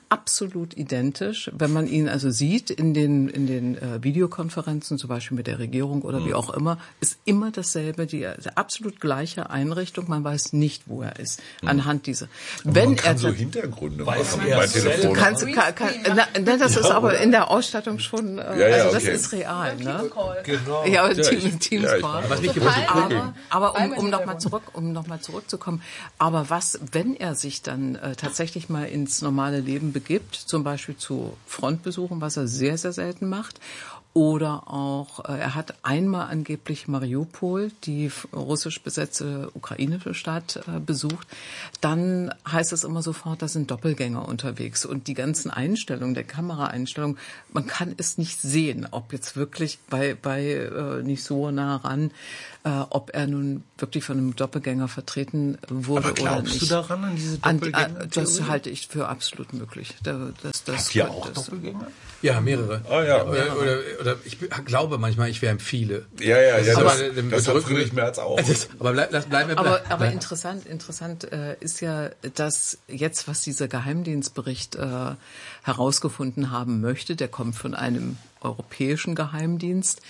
absolut identisch. Wenn man ihn also sieht in den in den äh, Videokonferenzen, zum Beispiel mit der Regierung oder mhm. wie auch immer, ist immer dasselbe, die, die absolut gleiche Einrichtung. Man weiß nicht, wo er ist, mhm. anhand dieser. Aber wenn man kann er so Hintergründe weiß machen er bei Telefon. Du kannst, kann, kann, na, na, das ja, ist aber oder? in der Ausstattung schon, äh, ja, ja, also das okay. ist real, ne? Genau. Ja, aber ja, Team, Teams ja, Call. Ich, was mich so aber, aber um, um nochmal zurück, um noch mal zurückzukommen. Aber was, wenn er sich dann äh, tatsächlich mal ins normale Leben begibt, zum Beispiel zu Frontbesuchen, was er sehr, sehr selten macht, oder auch, äh, er hat einmal angeblich Mariupol, die russisch besetzte ukrainische Stadt, äh, besucht, dann heißt es immer sofort, da sind Doppelgänger unterwegs. Und die ganzen Einstellungen, der Kameraeinstellungen, man kann es nicht sehen, ob jetzt wirklich bei, bei äh, nicht so nah ran, äh, ob er nun wirklich von einem Doppelgänger vertreten wurde oder nicht. Glaubst du daran, an diese Doppelgänger? An, das halte ich für absolut möglich. Das, das, Habt ihr auch das, Doppelgänger? Ja, mehrere. Ah, ja. Oder, oder, oder ich glaube manchmal, ich wären viele. Ja, ja, ja. Aber Das, das, das hat Friedrich Merz auch. Das, aber bleib, bleib, bleib, bleib, aber, aber bleib. interessant, interessant äh, ist ja, dass jetzt, was dieser Geheimdienstbericht äh, herausgefunden haben möchte, der kommt von einem europäischen Geheimdienst.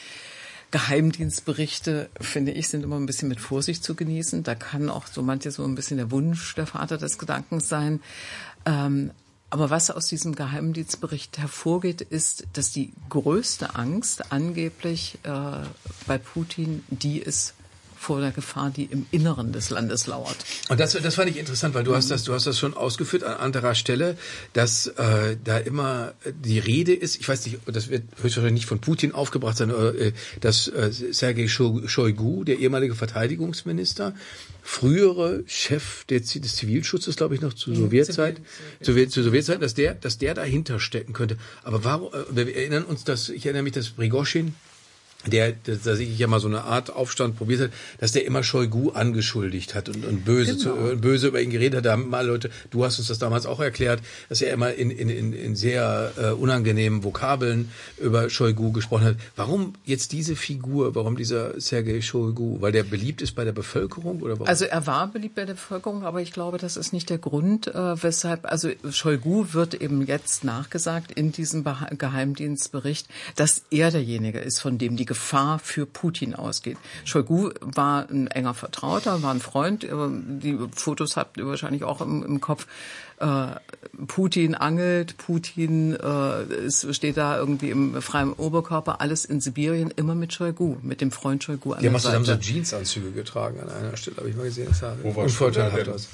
Geheimdienstberichte, finde ich, sind immer ein bisschen mit Vorsicht zu genießen. Da kann auch so manche so ein bisschen der Wunsch der Vater des Gedankens sein. Ähm, aber was aus diesem Geheimdienstbericht hervorgeht, ist, dass die größte Angst angeblich äh, bei Putin die ist vor der Gefahr, die im Inneren des Landes lauert. Und das, das fand ich interessant, weil du hast das, du hast das schon ausgeführt an anderer Stelle, dass äh, da immer die Rede ist. Ich weiß nicht, das wird höchstwahrscheinlich nicht von Putin aufgebracht sein, äh, dass äh, Sergei Shoigu, der ehemalige Verteidigungsminister, frühere Chef des Zivilschutzes, glaube ich, noch zur Sowjetzeit, zu, zu Sowjetzeit, dass der, dass der dahinter stecken könnte. Aber warum? Wir erinnern uns, dass ich erinnere mich, dass Prigoschin, der, dass ich ja mal so eine Art Aufstand probiert hat, dass der immer Shoigu angeschuldigt hat und, und böse, genau. zu, böse über ihn geredet hat. Da haben mal Leute, du hast uns das damals auch erklärt, dass er immer in, in, in, in sehr äh, unangenehmen Vokabeln über Shoigu gesprochen hat. Warum jetzt diese Figur? Warum dieser Sergei Shoigu? Weil der beliebt ist bei der Bevölkerung oder warum? Also er war beliebt bei der Bevölkerung, aber ich glaube, das ist nicht der Grund, äh, weshalb, also Shoigu wird eben jetzt nachgesagt in diesem Be- Geheimdienstbericht, dass er derjenige ist, von dem die Gefahr für Putin ausgeht. Shoigu war ein enger Vertrauter, war ein Freund. Die Fotos habt ihr wahrscheinlich auch im, im Kopf. Äh, Putin angelt, Putin äh, ist, steht da irgendwie im freien Oberkörper, alles in Sibirien, immer mit Shoigu, mit dem Freund Shoigu an der der Seite. Die haben so Jeansanzüge getragen an einer Stelle, habe ich mal gesehen. Das sah Wo war unvorteilhaft aus.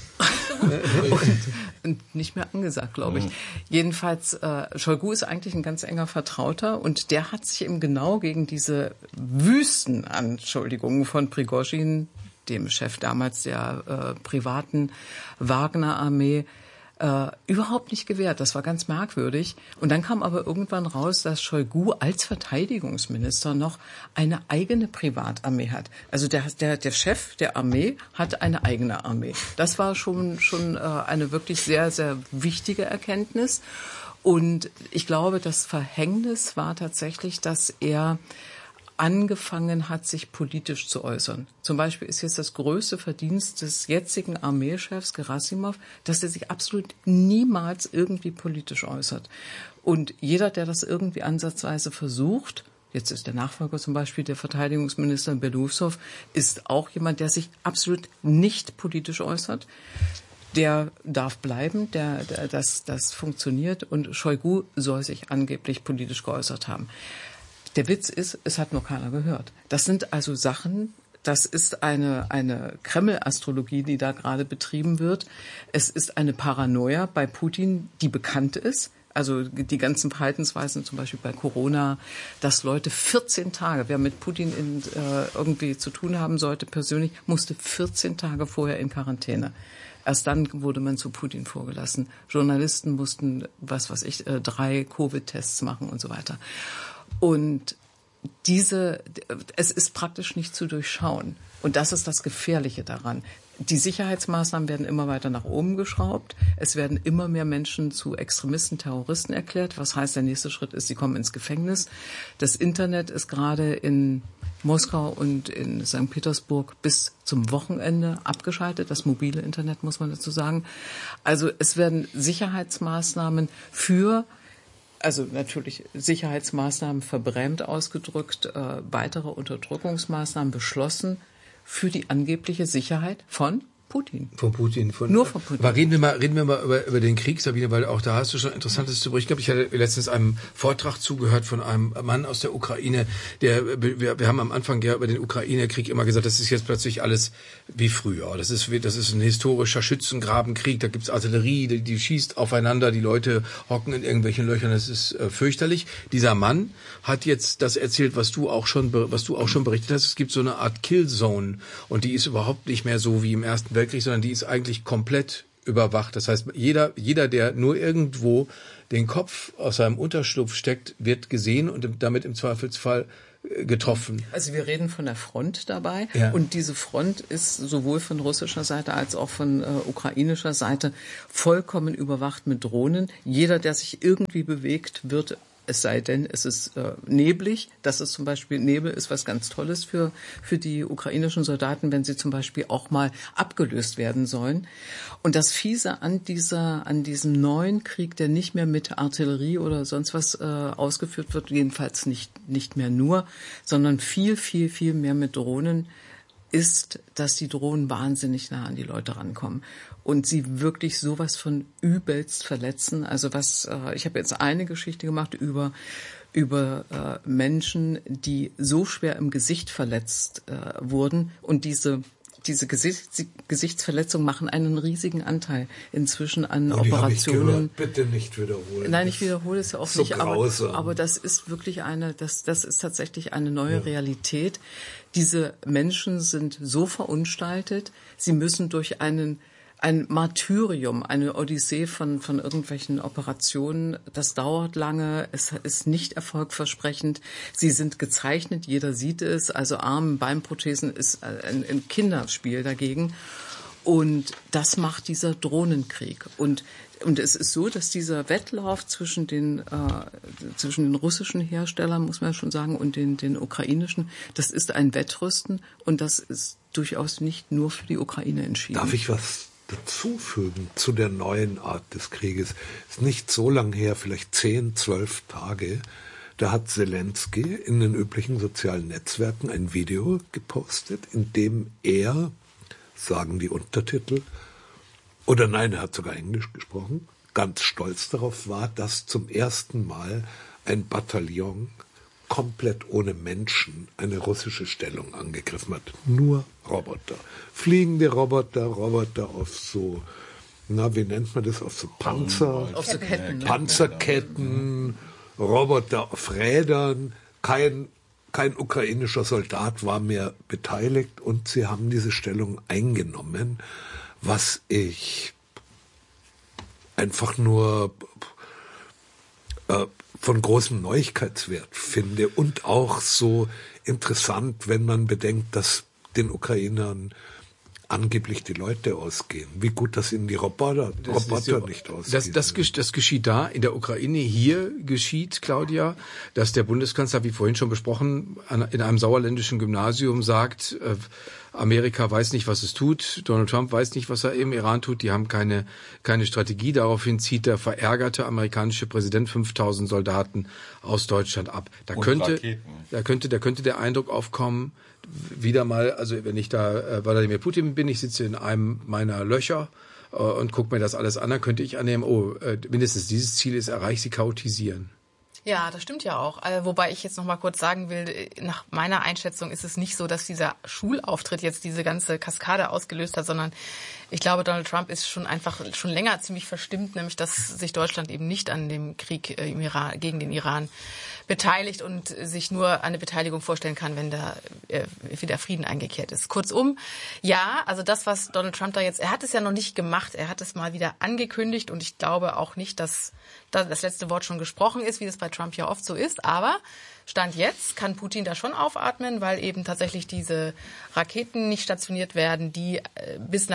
Und nicht mehr angesagt, glaube ich. Mhm. Jedenfalls, äh, Shoigu ist eigentlich ein ganz enger Vertrauter und der hat sich eben genau gegen diese Wüstenanschuldigungen von Prigoschin, dem Chef damals der äh, privaten Wagner-Armee, Äh, überhaupt nicht gewährt. Das war ganz merkwürdig. Und dann kam aber irgendwann raus, dass Shoigu als Verteidigungsminister noch eine eigene Privatarmee hat. Also der, der, der Chef der Armee hat eine eigene Armee. Das war schon, schon äh, eine wirklich sehr, sehr wichtige Erkenntnis. Und ich glaube, das Verhängnis war tatsächlich, dass er angefangen hat, sich politisch zu äußern. Zum Beispiel ist jetzt das größte Verdienst des jetzigen Armeechefs Gerasimov, dass er sich absolut niemals irgendwie politisch äußert. Und jeder, der das irgendwie ansatzweise versucht, jetzt ist der Nachfolger zum Beispiel der Verteidigungsminister Belousov, ist auch jemand, der sich absolut nicht politisch äußert. Der darf bleiben, der, der, das, das funktioniert. Und Shoigu soll sich angeblich politisch geäußert haben. Der Witz ist, es hat nur keiner gehört. Das sind also Sachen, das ist eine, eine Kreml-Astrologie, die da gerade betrieben wird. Es ist eine Paranoia bei Putin, die bekannt ist. Also die ganzen Verhaltensweisen, zum Beispiel bei Corona, dass Leute vierzehn Tage, wer mit Putin in, äh, irgendwie zu tun haben sollte persönlich, musste vierzehn Tage vorher in Quarantäne. Erst dann wurde man zu Putin vorgelassen. Journalisten mussten, was weiß ich, äh, drei Covid-Tests machen und so weiter. Und diese, es ist praktisch nicht zu durchschauen. Und das ist das Gefährliche daran. Die Sicherheitsmaßnahmen werden immer weiter nach oben geschraubt. Es werden immer mehr Menschen zu Extremisten, Terroristen erklärt. Was heißt, der nächste Schritt ist, sie kommen ins Gefängnis. Das Internet ist gerade in Moskau und in Sankt Petersburg bis zum Wochenende abgeschaltet. Das mobile Internet, muss man dazu sagen. Also es werden Sicherheitsmaßnahmen für, also natürlich Sicherheitsmaßnahmen verbrämt ausgedrückt, äh, weitere Unterdrückungsmaßnahmen beschlossen für die angebliche Sicherheit von Putin. Von Putin. Von, Nur von Putin. Aber reden wir mal, reden wir mal über, über den Krieg, Sabine, weil auch da hast du schon Interessantes zu berichten. Ich hatte letztens einem Vortrag zugehört von einem Mann aus der Ukraine, der, wir, wir haben am Anfang ja über den Ukraine-Krieg immer gesagt, das ist jetzt plötzlich alles wie früher. Das ist, das ist ein historischer Schützengrabenkrieg, da gibt's Artillerie, die, die schießt aufeinander, die Leute hocken in irgendwelchen Löchern, das ist äh, fürchterlich. Dieser Mann hat jetzt das erzählt, was du auch schon, was du auch schon berichtet hast. Es gibt so eine Art Killzone und die ist überhaupt nicht mehr so wie im Ersten Weltkrieg, sondern die ist eigentlich komplett überwacht. Das heißt, jeder, jeder, der nur irgendwo den Kopf aus seinem Unterschlupf steckt, wird gesehen und damit im Zweifelsfall getroffen. Also wir reden von der Front dabei, ja. Und diese Front ist sowohl von russischer Seite als auch von äh, ukrainischer Seite vollkommen überwacht mit Drohnen. Jeder, der sich irgendwie bewegt, wird, es sei denn, es ist äh, neblig. Das ist zum Beispiel, Nebel ist was ganz Tolles für, für die ukrainischen Soldaten, wenn sie zum Beispiel auch mal abgelöst werden sollen. Und das Fiese an dieser, an diesem neuen Krieg, der nicht mehr mit Artillerie oder sonst was äh, ausgeführt wird, jedenfalls nicht, nicht mehr nur, sondern viel, viel, viel mehr mit Drohnen, ist, dass die Drohnen wahnsinnig nah an die Leute rankommen und sie wirklich sowas von übelst verletzen. Also was, äh, ich habe jetzt eine Geschichte gemacht über über äh, Menschen, die so schwer im Gesicht verletzt äh, wurden und diese diese Gesichts- Gesichtsverletzungen machen einen riesigen Anteil inzwischen an oh, die Operationen. Bitte nicht wiederholen. Nein, ich wiederhole es ja auch so nicht, aber, grausam. aber das ist wirklich eine, das, das ist tatsächlich eine neue ja. Realität. Diese Menschen sind so verunstaltet, sie müssen durch einen ein Martyrium, eine Odyssee von, von irgendwelchen Operationen. Das dauert lange, es ist nicht erfolgversprechend. Sie sind gezeichnet, jeder sieht es. Also Arm-, Beinprothesen ist ein, ein Kinderspiel dagegen. Und das macht dieser Drohnenkrieg. Und Und es ist so, dass dieser Wettlauf zwischen den, äh, zwischen den russischen Herstellern, muss man ja schon sagen, und den, den ukrainischen, das ist ein Wettrüsten und das ist durchaus nicht nur für die Ukraine entschieden. Darf ich was dazufügen zu der neuen Art des Krieges? Ist nicht so lang her, vielleicht zehn, zwölf Tage. Da hat Zelensky in den üblichen sozialen Netzwerken ein Video gepostet, in dem er, sagen die Untertitel, oder nein, er hat sogar Englisch gesprochen, ganz stolz darauf war, dass zum ersten Mal ein Bataillon komplett ohne Menschen eine russische Stellung angegriffen hat. Nur Roboter. Fliegende Roboter, Roboter auf so, na, wie nennt man das, auf so Panzer, auf so Ketten, ne? Panzerketten, Roboter auf Rädern. Kein, kein ukrainischer Soldat war mehr beteiligt und sie haben diese Stellung eingenommen, was ich einfach nur äh, von großem Neuigkeitswert finde und auch so interessant, wenn man bedenkt, dass den Ukrainern angeblich die Leute ausgehen. Wie gut, dass ihnen die Roboter, das Roboter ja, nicht ausgehen. Das, das, das geschieht da, in der Ukraine. Hier geschieht, Claudia, dass der Bundeskanzler, wie vorhin schon besprochen, in einem sauerländischen Gymnasium sagt, Amerika weiß nicht, was es tut, Donald Trump weiß nicht, was er im Iran tut, die haben keine keine Strategie. Daraufhin zieht der verärgerte amerikanische Präsident fünftausend Soldaten aus Deutschland ab. Da Und könnte, Raketen. da könnte, da könnte der Eindruck aufkommen, wieder mal, also wenn ich da äh, Wladimir Putin bin, ich sitze in einem meiner Löcher äh, und gucke mir das alles an, dann könnte ich annehmen, oh, äh, mindestens dieses Ziel ist erreicht, sie chaotisieren. Ja, das stimmt ja auch. Äh, wobei ich jetzt noch mal kurz sagen will, nach meiner Einschätzung ist es nicht so, dass dieser Schulauftritt jetzt diese ganze Kaskade ausgelöst hat, sondern ich glaube, Donald Trump ist schon einfach schon länger ziemlich verstimmt, nämlich dass sich Deutschland eben nicht an dem Krieg äh, im Iran, gegen den Iran beteiligt und sich nur eine Beteiligung vorstellen kann, wenn da äh, wieder Frieden eingekehrt ist. Kurzum, ja, also das, was Donald Trump da jetzt, er hat es ja noch nicht gemacht, er hat es mal wieder angekündigt und ich glaube auch nicht, dass da das letzte Wort schon gesprochen ist, wie das bei Trump ja oft so ist, aber Stand jetzt kann Putin da schon aufatmen, weil eben tatsächlich diese Raketen nicht stationiert werden, die bis nach Russland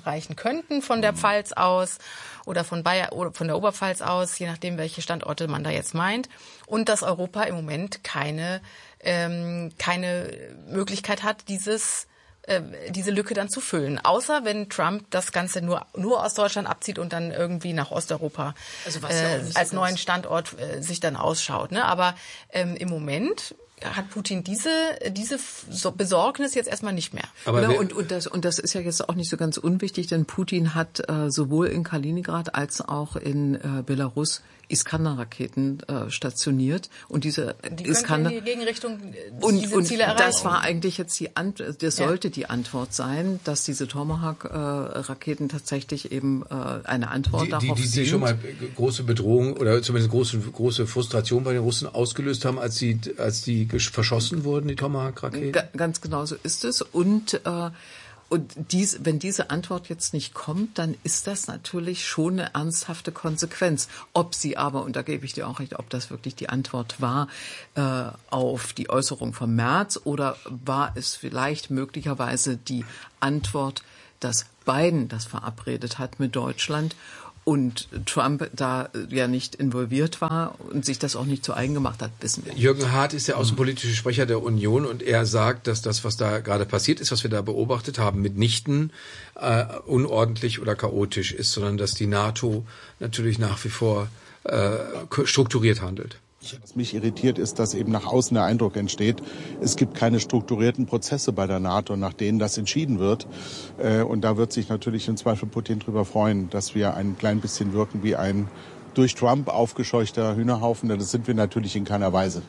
erreichen könnten von der Pfalz aus oder von Bayern oder von der Oberpfalz aus, je nachdem, welche Standorte man da jetzt meint. Und dass Europa im Moment keine, ähm, keine Möglichkeit hat, dieses diese Lücke dann zu füllen. Außer wenn Trump das Ganze nur nur aus Deutschland abzieht und dann irgendwie nach Osteuropa also was ja äh, als so neuen Standort äh, sich dann ausschaut. Ne? Aber ähm, im Moment hat Putin diese diese Besorgnis jetzt erstmal nicht mehr. Aber ja, und und das und das ist ja jetzt auch nicht so ganz unwichtig, denn Putin hat äh, sowohl in Kaliningrad als auch in äh, Belarus Iskander-Raketen äh, stationiert und diese die Iskander in die Gegenrichtung und, diese und Ziele erreichen. Das war eigentlich jetzt die Ant das sollte ja. die Antwort sein, dass diese Tomahawk-Raketen äh, tatsächlich eben äh, eine Antwort die, darauf die, die, sind. Die schon mal große Bedrohung oder zumindest große große Frustration bei den Russen ausgelöst haben, als sie als die verschossen wurden, die Tomahawk-Raketen. Ga, ganz genau so ist es und äh, Und dies, wenn diese Antwort jetzt nicht kommt, dann ist das natürlich schon eine ernsthafte Konsequenz. Ob sie aber, und da gebe ich dir auch recht, ob das wirklich die Antwort war äh, auf die Äußerung vom März oder war es vielleicht möglicherweise die Antwort, dass Biden das verabredet hat mit Deutschland und Trump da ja nicht involviert war und sich das auch nicht zu eigen gemacht hat, wissen wir nicht. Jürgen Hart ist der außenpolitische Sprecher der Union und er sagt, dass das, was da gerade passiert ist, was wir da beobachtet haben, mitnichten äh, unordentlich oder chaotisch ist, sondern dass die NATO natürlich nach wie vor äh, strukturiert handelt. Was mich irritiert, ist, dass eben nach außen der Eindruck entsteht, es gibt keine strukturierten Prozesse bei der NATO, nach denen das entschieden wird. Und da wird sich natürlich im Zweifel Putin drüber freuen, dass wir ein klein bisschen wirken wie ein durch Trump aufgescheuchter Hühnerhaufen. Denn das sind wir natürlich in keiner Weise.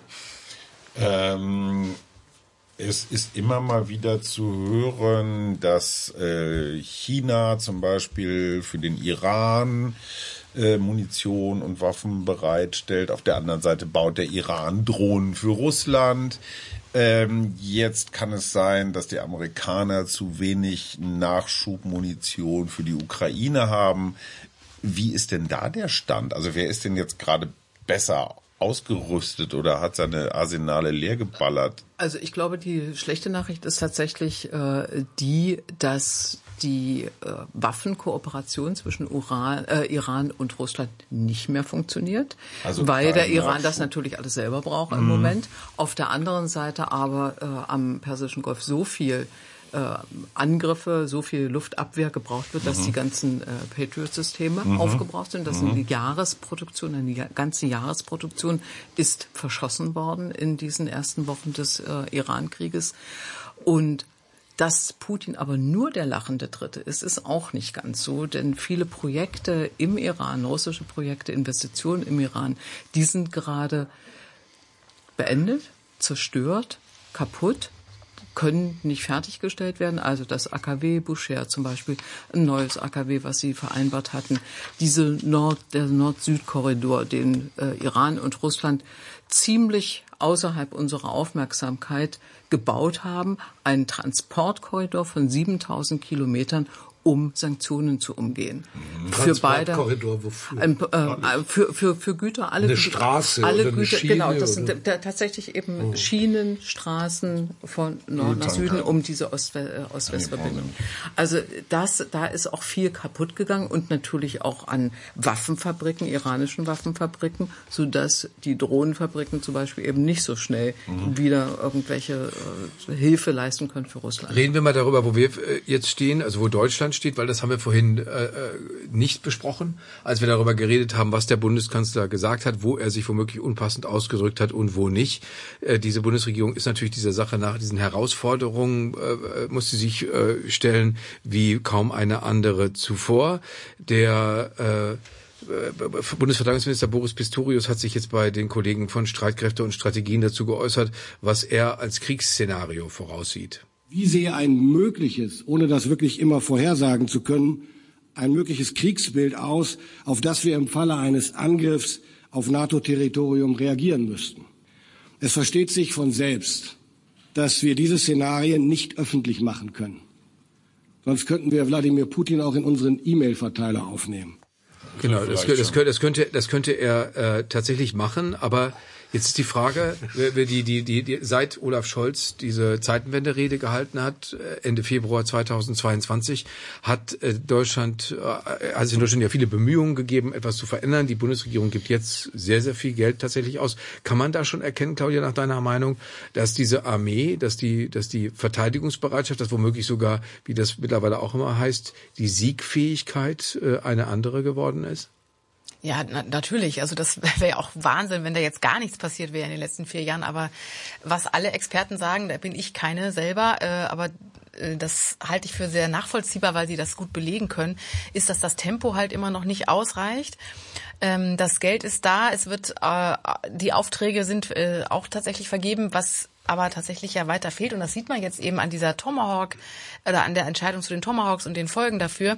Ähm, es ist immer mal wieder zu hören, dass äh, China zum Beispiel für den Iran Äh, Munition und Waffen bereitstellt. Auf der anderen Seite baut der Iran Drohnen für Russland. Ähm, jetzt kann es sein, dass die Amerikaner zu wenig Nachschubmunition für die Ukraine haben. Wie ist denn da der Stand? Also wer ist denn jetzt gerade besser ausgerüstet oder hat seine Arsenale leer geballert? Also ich glaube, die schlechte Nachricht ist tatsächlich äh, die, dass die äh, Waffenkooperation zwischen Uran, äh, Iran und Russland nicht mehr funktioniert, also weil der Iran das natürlich alles selber braucht im mhm. Moment. Auf der anderen Seite aber äh, am Persischen Golf so viel äh, Angriffe, so viel Luftabwehr gebraucht wird, dass mhm. die ganzen äh, Patriot-Systeme mhm. aufgebraucht sind. Das mhm. sind die Jahresproduktion, eine ganze Jahresproduktion ist verschossen worden in diesen ersten Wochen des äh, Iran-Krieges. Und dass Putin aber nur der lachende Dritte ist, ist auch nicht ganz so, denn viele Projekte im Iran, russische Projekte, Investitionen im Iran, die sind gerade beendet, zerstört, kaputt, können nicht fertiggestellt werden. Also das A K W Bushehr zum Beispiel, ein neues A K W, was sie vereinbart hatten. Diese Nord, der Nord-Süd-Korridor, den äh, Iran und Russland ziemlich außerhalb unserer Aufmerksamkeit gebaut haben, einen Transportkorridor von siebentausend Kilometern, um Sanktionen zu umgehen. Mhm. Für beide Transportkorridor wofür? Ein, äh, für für für Güter, alle eine Güter, Straße alle oder eine Güter, Schiene, genau, das oder? sind da, tatsächlich eben oh. Schienen, Straßen von Nord nach Süden, um diese Ost, äh, Ost-West-Verbindung. Also das, da ist auch viel kaputt gegangen und natürlich auch an Waffenfabriken, iranischen Waffenfabriken, so dass die Drohnenfabriken zum Beispiel eben nicht so schnell mhm. wieder irgendwelche äh, Hilfe leisten können für Russland. Reden wir mal darüber, wo wir jetzt stehen, also wo Deutschland steht, weil das haben wir vorhin äh, nicht besprochen, als wir darüber geredet haben, was der Bundeskanzler gesagt hat, wo er sich womöglich unpassend ausgedrückt hat und wo nicht. Äh, diese Bundesregierung ist natürlich dieser Sache nach diesen Herausforderungen, äh, muss sie sich äh, stellen wie kaum eine andere zuvor. Der äh, Bundesverteidigungsminister Boris Pistorius hat sich jetzt bei den Kollegen von Streitkräfte und Strategien dazu geäußert, was er als Kriegsszenario voraussieht. Wie sehe ein mögliches, ohne das wirklich immer vorhersagen zu können, ein mögliches Kriegsbild aus, auf das wir im Falle eines Angriffs auf NATO-Territorium reagieren müssten? Es versteht sich von selbst, dass wir diese Szenarien nicht öffentlich machen können. Sonst könnten wir Wladimir Putin auch in unseren E-Mail-Verteiler aufnehmen. Genau, das, das, das, könnte, das könnte er äh, tatsächlich machen, aber Jetzt ist die Frage, wer die, die, die, die, seit Olaf Scholz diese Zeitenwende-Rede gehalten hat, Ende Februar zweitausendzweiundzwanzig, hat Deutschland, hat es in Deutschland ja viele Bemühungen gegeben, etwas zu verändern. Die Bundesregierung gibt jetzt sehr, sehr viel Geld tatsächlich aus. Kann man da schon erkennen, Claudia, nach deiner Meinung, dass diese Armee, dass die, dass die Verteidigungsbereitschaft, dass womöglich sogar, wie das mittlerweile auch immer heißt, die Siegfähigkeit eine andere geworden ist? Ja, na, natürlich. Also das wäre ja auch Wahnsinn, wenn da jetzt gar nichts passiert wäre in den letzten vier Jahren. Aber was alle Experten sagen, da bin ich keine selber, äh, aber äh, das halte ich für sehr nachvollziehbar, weil sie das gut belegen können, ist, dass das Tempo halt immer noch nicht ausreicht. Ähm, das Geld ist da, es wird, äh, die Aufträge sind äh, auch tatsächlich vergeben, was aber tatsächlich ja weiter fehlt. Und das sieht man jetzt eben an dieser Tomahawk oder an der Entscheidung zu den Tomahawks und den Folgen dafür.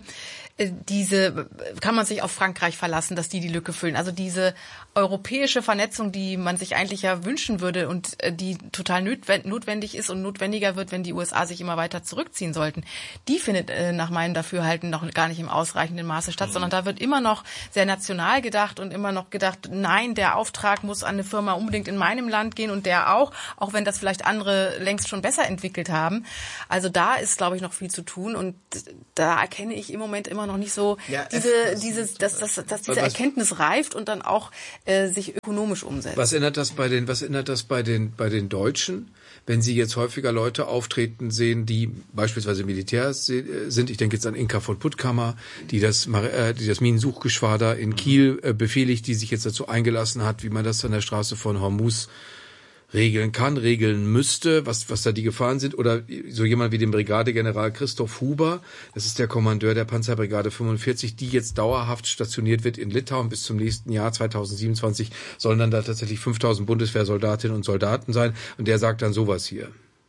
Diese kann man sich auf Frankreich verlassen, dass die die Lücke füllen. Also diese europäische Vernetzung, die man sich eigentlich ja wünschen würde und die total notwendig ist und notwendiger wird, wenn die U S A sich immer weiter zurückziehen sollten, die findet nach meinem Dafürhalten noch gar nicht im ausreichenden Maße statt, mhm. sondern da wird immer noch sehr national gedacht und immer noch gedacht, nein, der Auftrag muss an eine Firma unbedingt in meinem Land gehen und der auch, auch wenn das vielleicht andere längst schon besser entwickelt haben. Also da ist, glaube ich, noch viel zu tun und da erkenne ich im Moment immer noch nicht so ja, diese, dieses, dass, dass, dass diese Erkenntnis reift und dann auch äh, sich ökonomisch umsetzt. Was ändert das bei den, was ändert das bei den, bei den Deutschen, wenn sie jetzt häufiger Leute auftreten sehen, die beispielsweise Militärs sind? Ich denke jetzt an Inka von Puttkammer, die das, äh, die das Minensuchgeschwader in Kiel äh, befehligt, die sich jetzt dazu eingelassen hat, wie man das an der Straße von Hormuz regeln kann, regeln müsste, was, was da die Gefahren sind. Oder so jemand wie den Brigadegeneral Christoph Huber, das ist der Kommandeur der Panzerbrigade fünfundvierzig, die jetzt dauerhaft stationiert wird in Litauen bis zum nächsten Jahr zweitausendsiebenundzwanzig, sollen dann da tatsächlich fünftausend Bundeswehrsoldatinnen und Soldaten sein. Und der sagt dann sowas hier.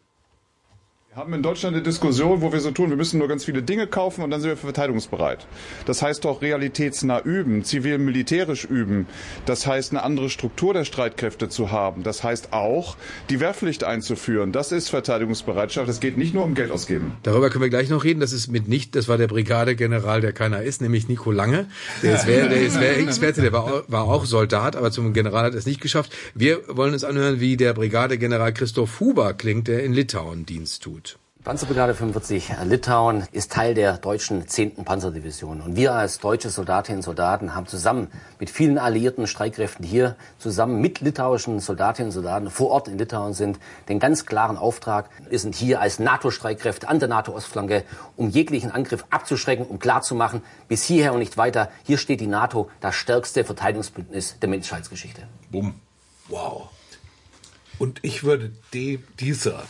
Wir haben in Deutschland eine Diskussion, wo wir so tun, wir müssen nur ganz viele Dinge kaufen und dann sind wir verteidigungsbereit. Das heißt doch realitätsnah üben, zivil-militärisch üben. Das heißt, eine andere Struktur der Streitkräfte zu haben. Das heißt auch, die Wehrpflicht einzuführen. Das ist Verteidigungsbereitschaft. Es geht nicht nur um Geld ausgeben. Darüber können wir gleich noch reden. Das ist mitnichten, das war der Brigadegeneral, der keiner ist, nämlich Nico Lange. Der ist Wehr, der ist Wehrexperte, der war, war auch Soldat, aber zum General hat er es nicht geschafft. Wir wollen uns anhören, wie der Brigadegeneral Christoph Huber klingt, der in Litauen Dienst tut. Panzerbrigade fünfundvierzig Litauen ist Teil der deutschen zehnten Panzerdivision. Und wir als deutsche Soldatinnen und Soldaten haben zusammen mit vielen alliierten Streitkräften hier, zusammen mit litauischen Soldatinnen und Soldaten vor Ort in Litauen sind, den ganz klaren Auftrag, wir sind hier als NATO-Streitkräfte an der NATO-Ostflanke, um jeglichen Angriff abzuschrecken, um klarzumachen, bis hierher und nicht weiter, hier steht die NATO, das stärkste Verteidigungsbündnis der Menschheitsgeschichte. Bumm. Wow. Und ich würde de, dieser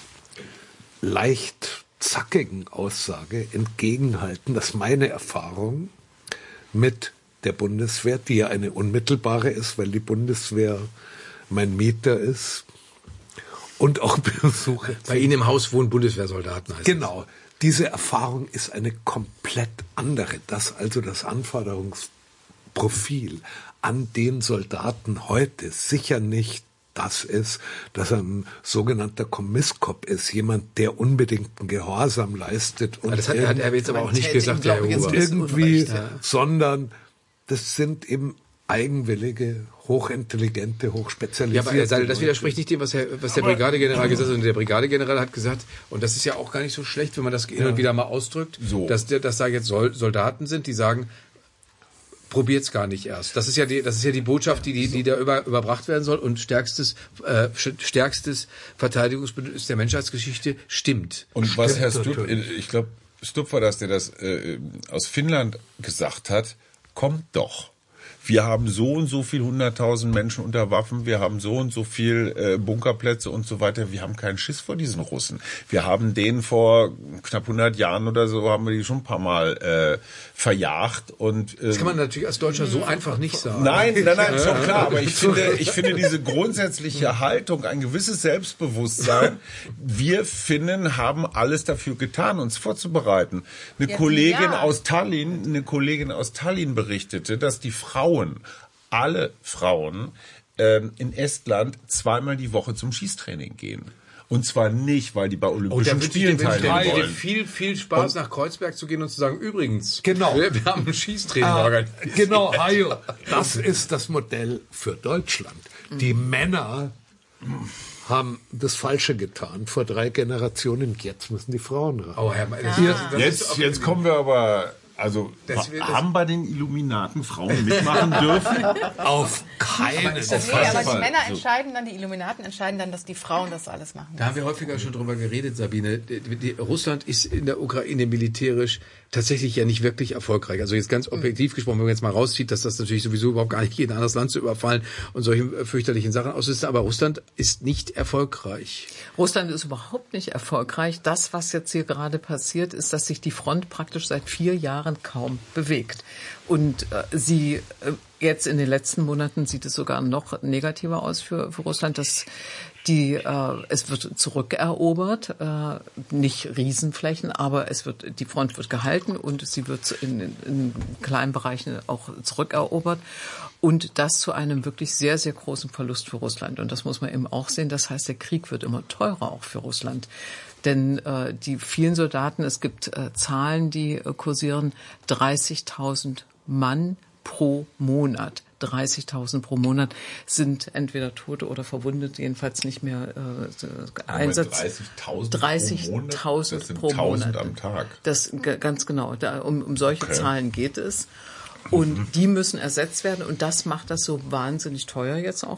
leicht zackigen Aussage entgegenhalten, dass meine Erfahrung mit der Bundeswehr, die ja eine unmittelbare ist, weil die Bundeswehr mein Mieter ist und auch Besuche. Bei Ihnen im Haus wohnen Bundeswehrsoldaten. Heißt genau. Diese Erfahrung ist eine komplett andere. Dass also das Anforderungsprofil an den Soldaten heute sicher nicht das ist, dass er ein sogenannter Kommisskop ist, jemand, der unbedingten Gehorsam leistet. Und das hat, hat er jetzt aber auch nicht gesagt, Herr Huber. Irgendwie, ja. Sondern das sind eben eigenwillige, hochintelligente, hochspezialisierte. Ja, aber das widerspricht nicht dem, was, Herr, was der Brigadegeneral gesagt hat. Und der Brigadegeneral hat gesagt, und das ist ja auch gar nicht so schlecht, wenn man das hin und wieder mal ausdrückt, so. dass, der, dass da jetzt Soldaten sind, die sagen, probiert's gar nicht erst. Das ist ja die, das ist ja die Botschaft, die, die, die da über, überbracht werden soll. Und stärkstes, äh, stärkstes Verteidigungsbündnis der Menschheitsgeschichte stimmt. Und was Herr Stubb, ich glaube, Stubb war das, der das äh, aus Finnland gesagt hat, kommt doch. Wir haben so und so viel hunderttausend Menschen unter Waffen, wir haben so und so viel äh, Bunkerplätze und so weiter. Wir haben keinen Schiss vor diesen Russen. Wir haben denen vor knapp hundert Jahren oder so, haben wir die schon ein paar Mal äh, verjagt. Und, äh, das kann man natürlich als Deutscher so einfach nicht sagen. Nein, nein, nein, ist schon klar. Aber ich finde, ich finde diese grundsätzliche Haltung, ein gewisses Selbstbewusstsein, wir Finnen haben alles dafür getan, uns vorzubereiten. Eine ja, Kollegin ja. aus Tallinn, eine Kollegin aus Tallinn berichtete, dass die Frauen alle Frauen ähm, in Estland zweimal die Woche zum Schießtraining gehen. Und zwar nicht, weil die bei Olympischen oh, Spielen teilnehmen wollen. Viel, viel Spaß, und nach Kreuzberg zu gehen und zu sagen, übrigens, genau. wir, wir haben ein Schießtraining ah, organisiert. Genau, Hajo, das ist das Modell für Deutschland. Die Männer haben das Falsche getan vor drei Generationen. Jetzt müssen die Frauen ran. Oh, Herr, das, ja. das, das jetzt, jetzt kommen wir aber... Also, das, das, haben bei den Illuminaten Frauen mitmachen dürfen? Auf keinen Fall. Nee, aber die Männer entscheiden dann, die Illuminaten entscheiden dann, dass die Frauen das alles machen. Da haben wir häufiger schon drüber geredet, Sabine. Die, die, Russland ist in der Ukraine militärisch tatsächlich ja nicht wirklich erfolgreich. Also jetzt ganz objektiv gesprochen, wenn man jetzt mal rauszieht, dass das natürlich sowieso überhaupt gar nicht geht, ein anderes Land zu überfallen und solche fürchterlichen Sachen auslöst. Aber Russland ist nicht erfolgreich. Russland ist überhaupt nicht erfolgreich. Das, was jetzt hier gerade passiert, ist, dass sich die Front praktisch seit vier Jahren kaum bewegt. Und äh, sie äh, jetzt in den letzten Monaten sieht es sogar noch negativer aus für, für Russland, dass die äh, es wird zurückerobert, äh, nicht Riesenflächen, aber es wird die Front wird gehalten und sie wird in, in, in kleinen Bereichen auch zurückerobert. Und das zu einem wirklich sehr, sehr großen Verlust für Russland. Und das muss man eben auch sehen. Das heißt, der Krieg wird immer teurer auch für Russland. Denn äh, die vielen Soldaten, es gibt äh, Zahlen, die äh, kursieren, dreißigtausend Mann pro Monat. dreißigtausend pro Monat sind entweder Tote oder verwundet, jedenfalls nicht mehr äh, Einsatz. dreißigtausend pro Monat. am Tag. Das ganz genau. Da, um, um solche okay. Zahlen geht es. Und die müssen ersetzt werden und das macht das so wahnsinnig teuer jetzt auch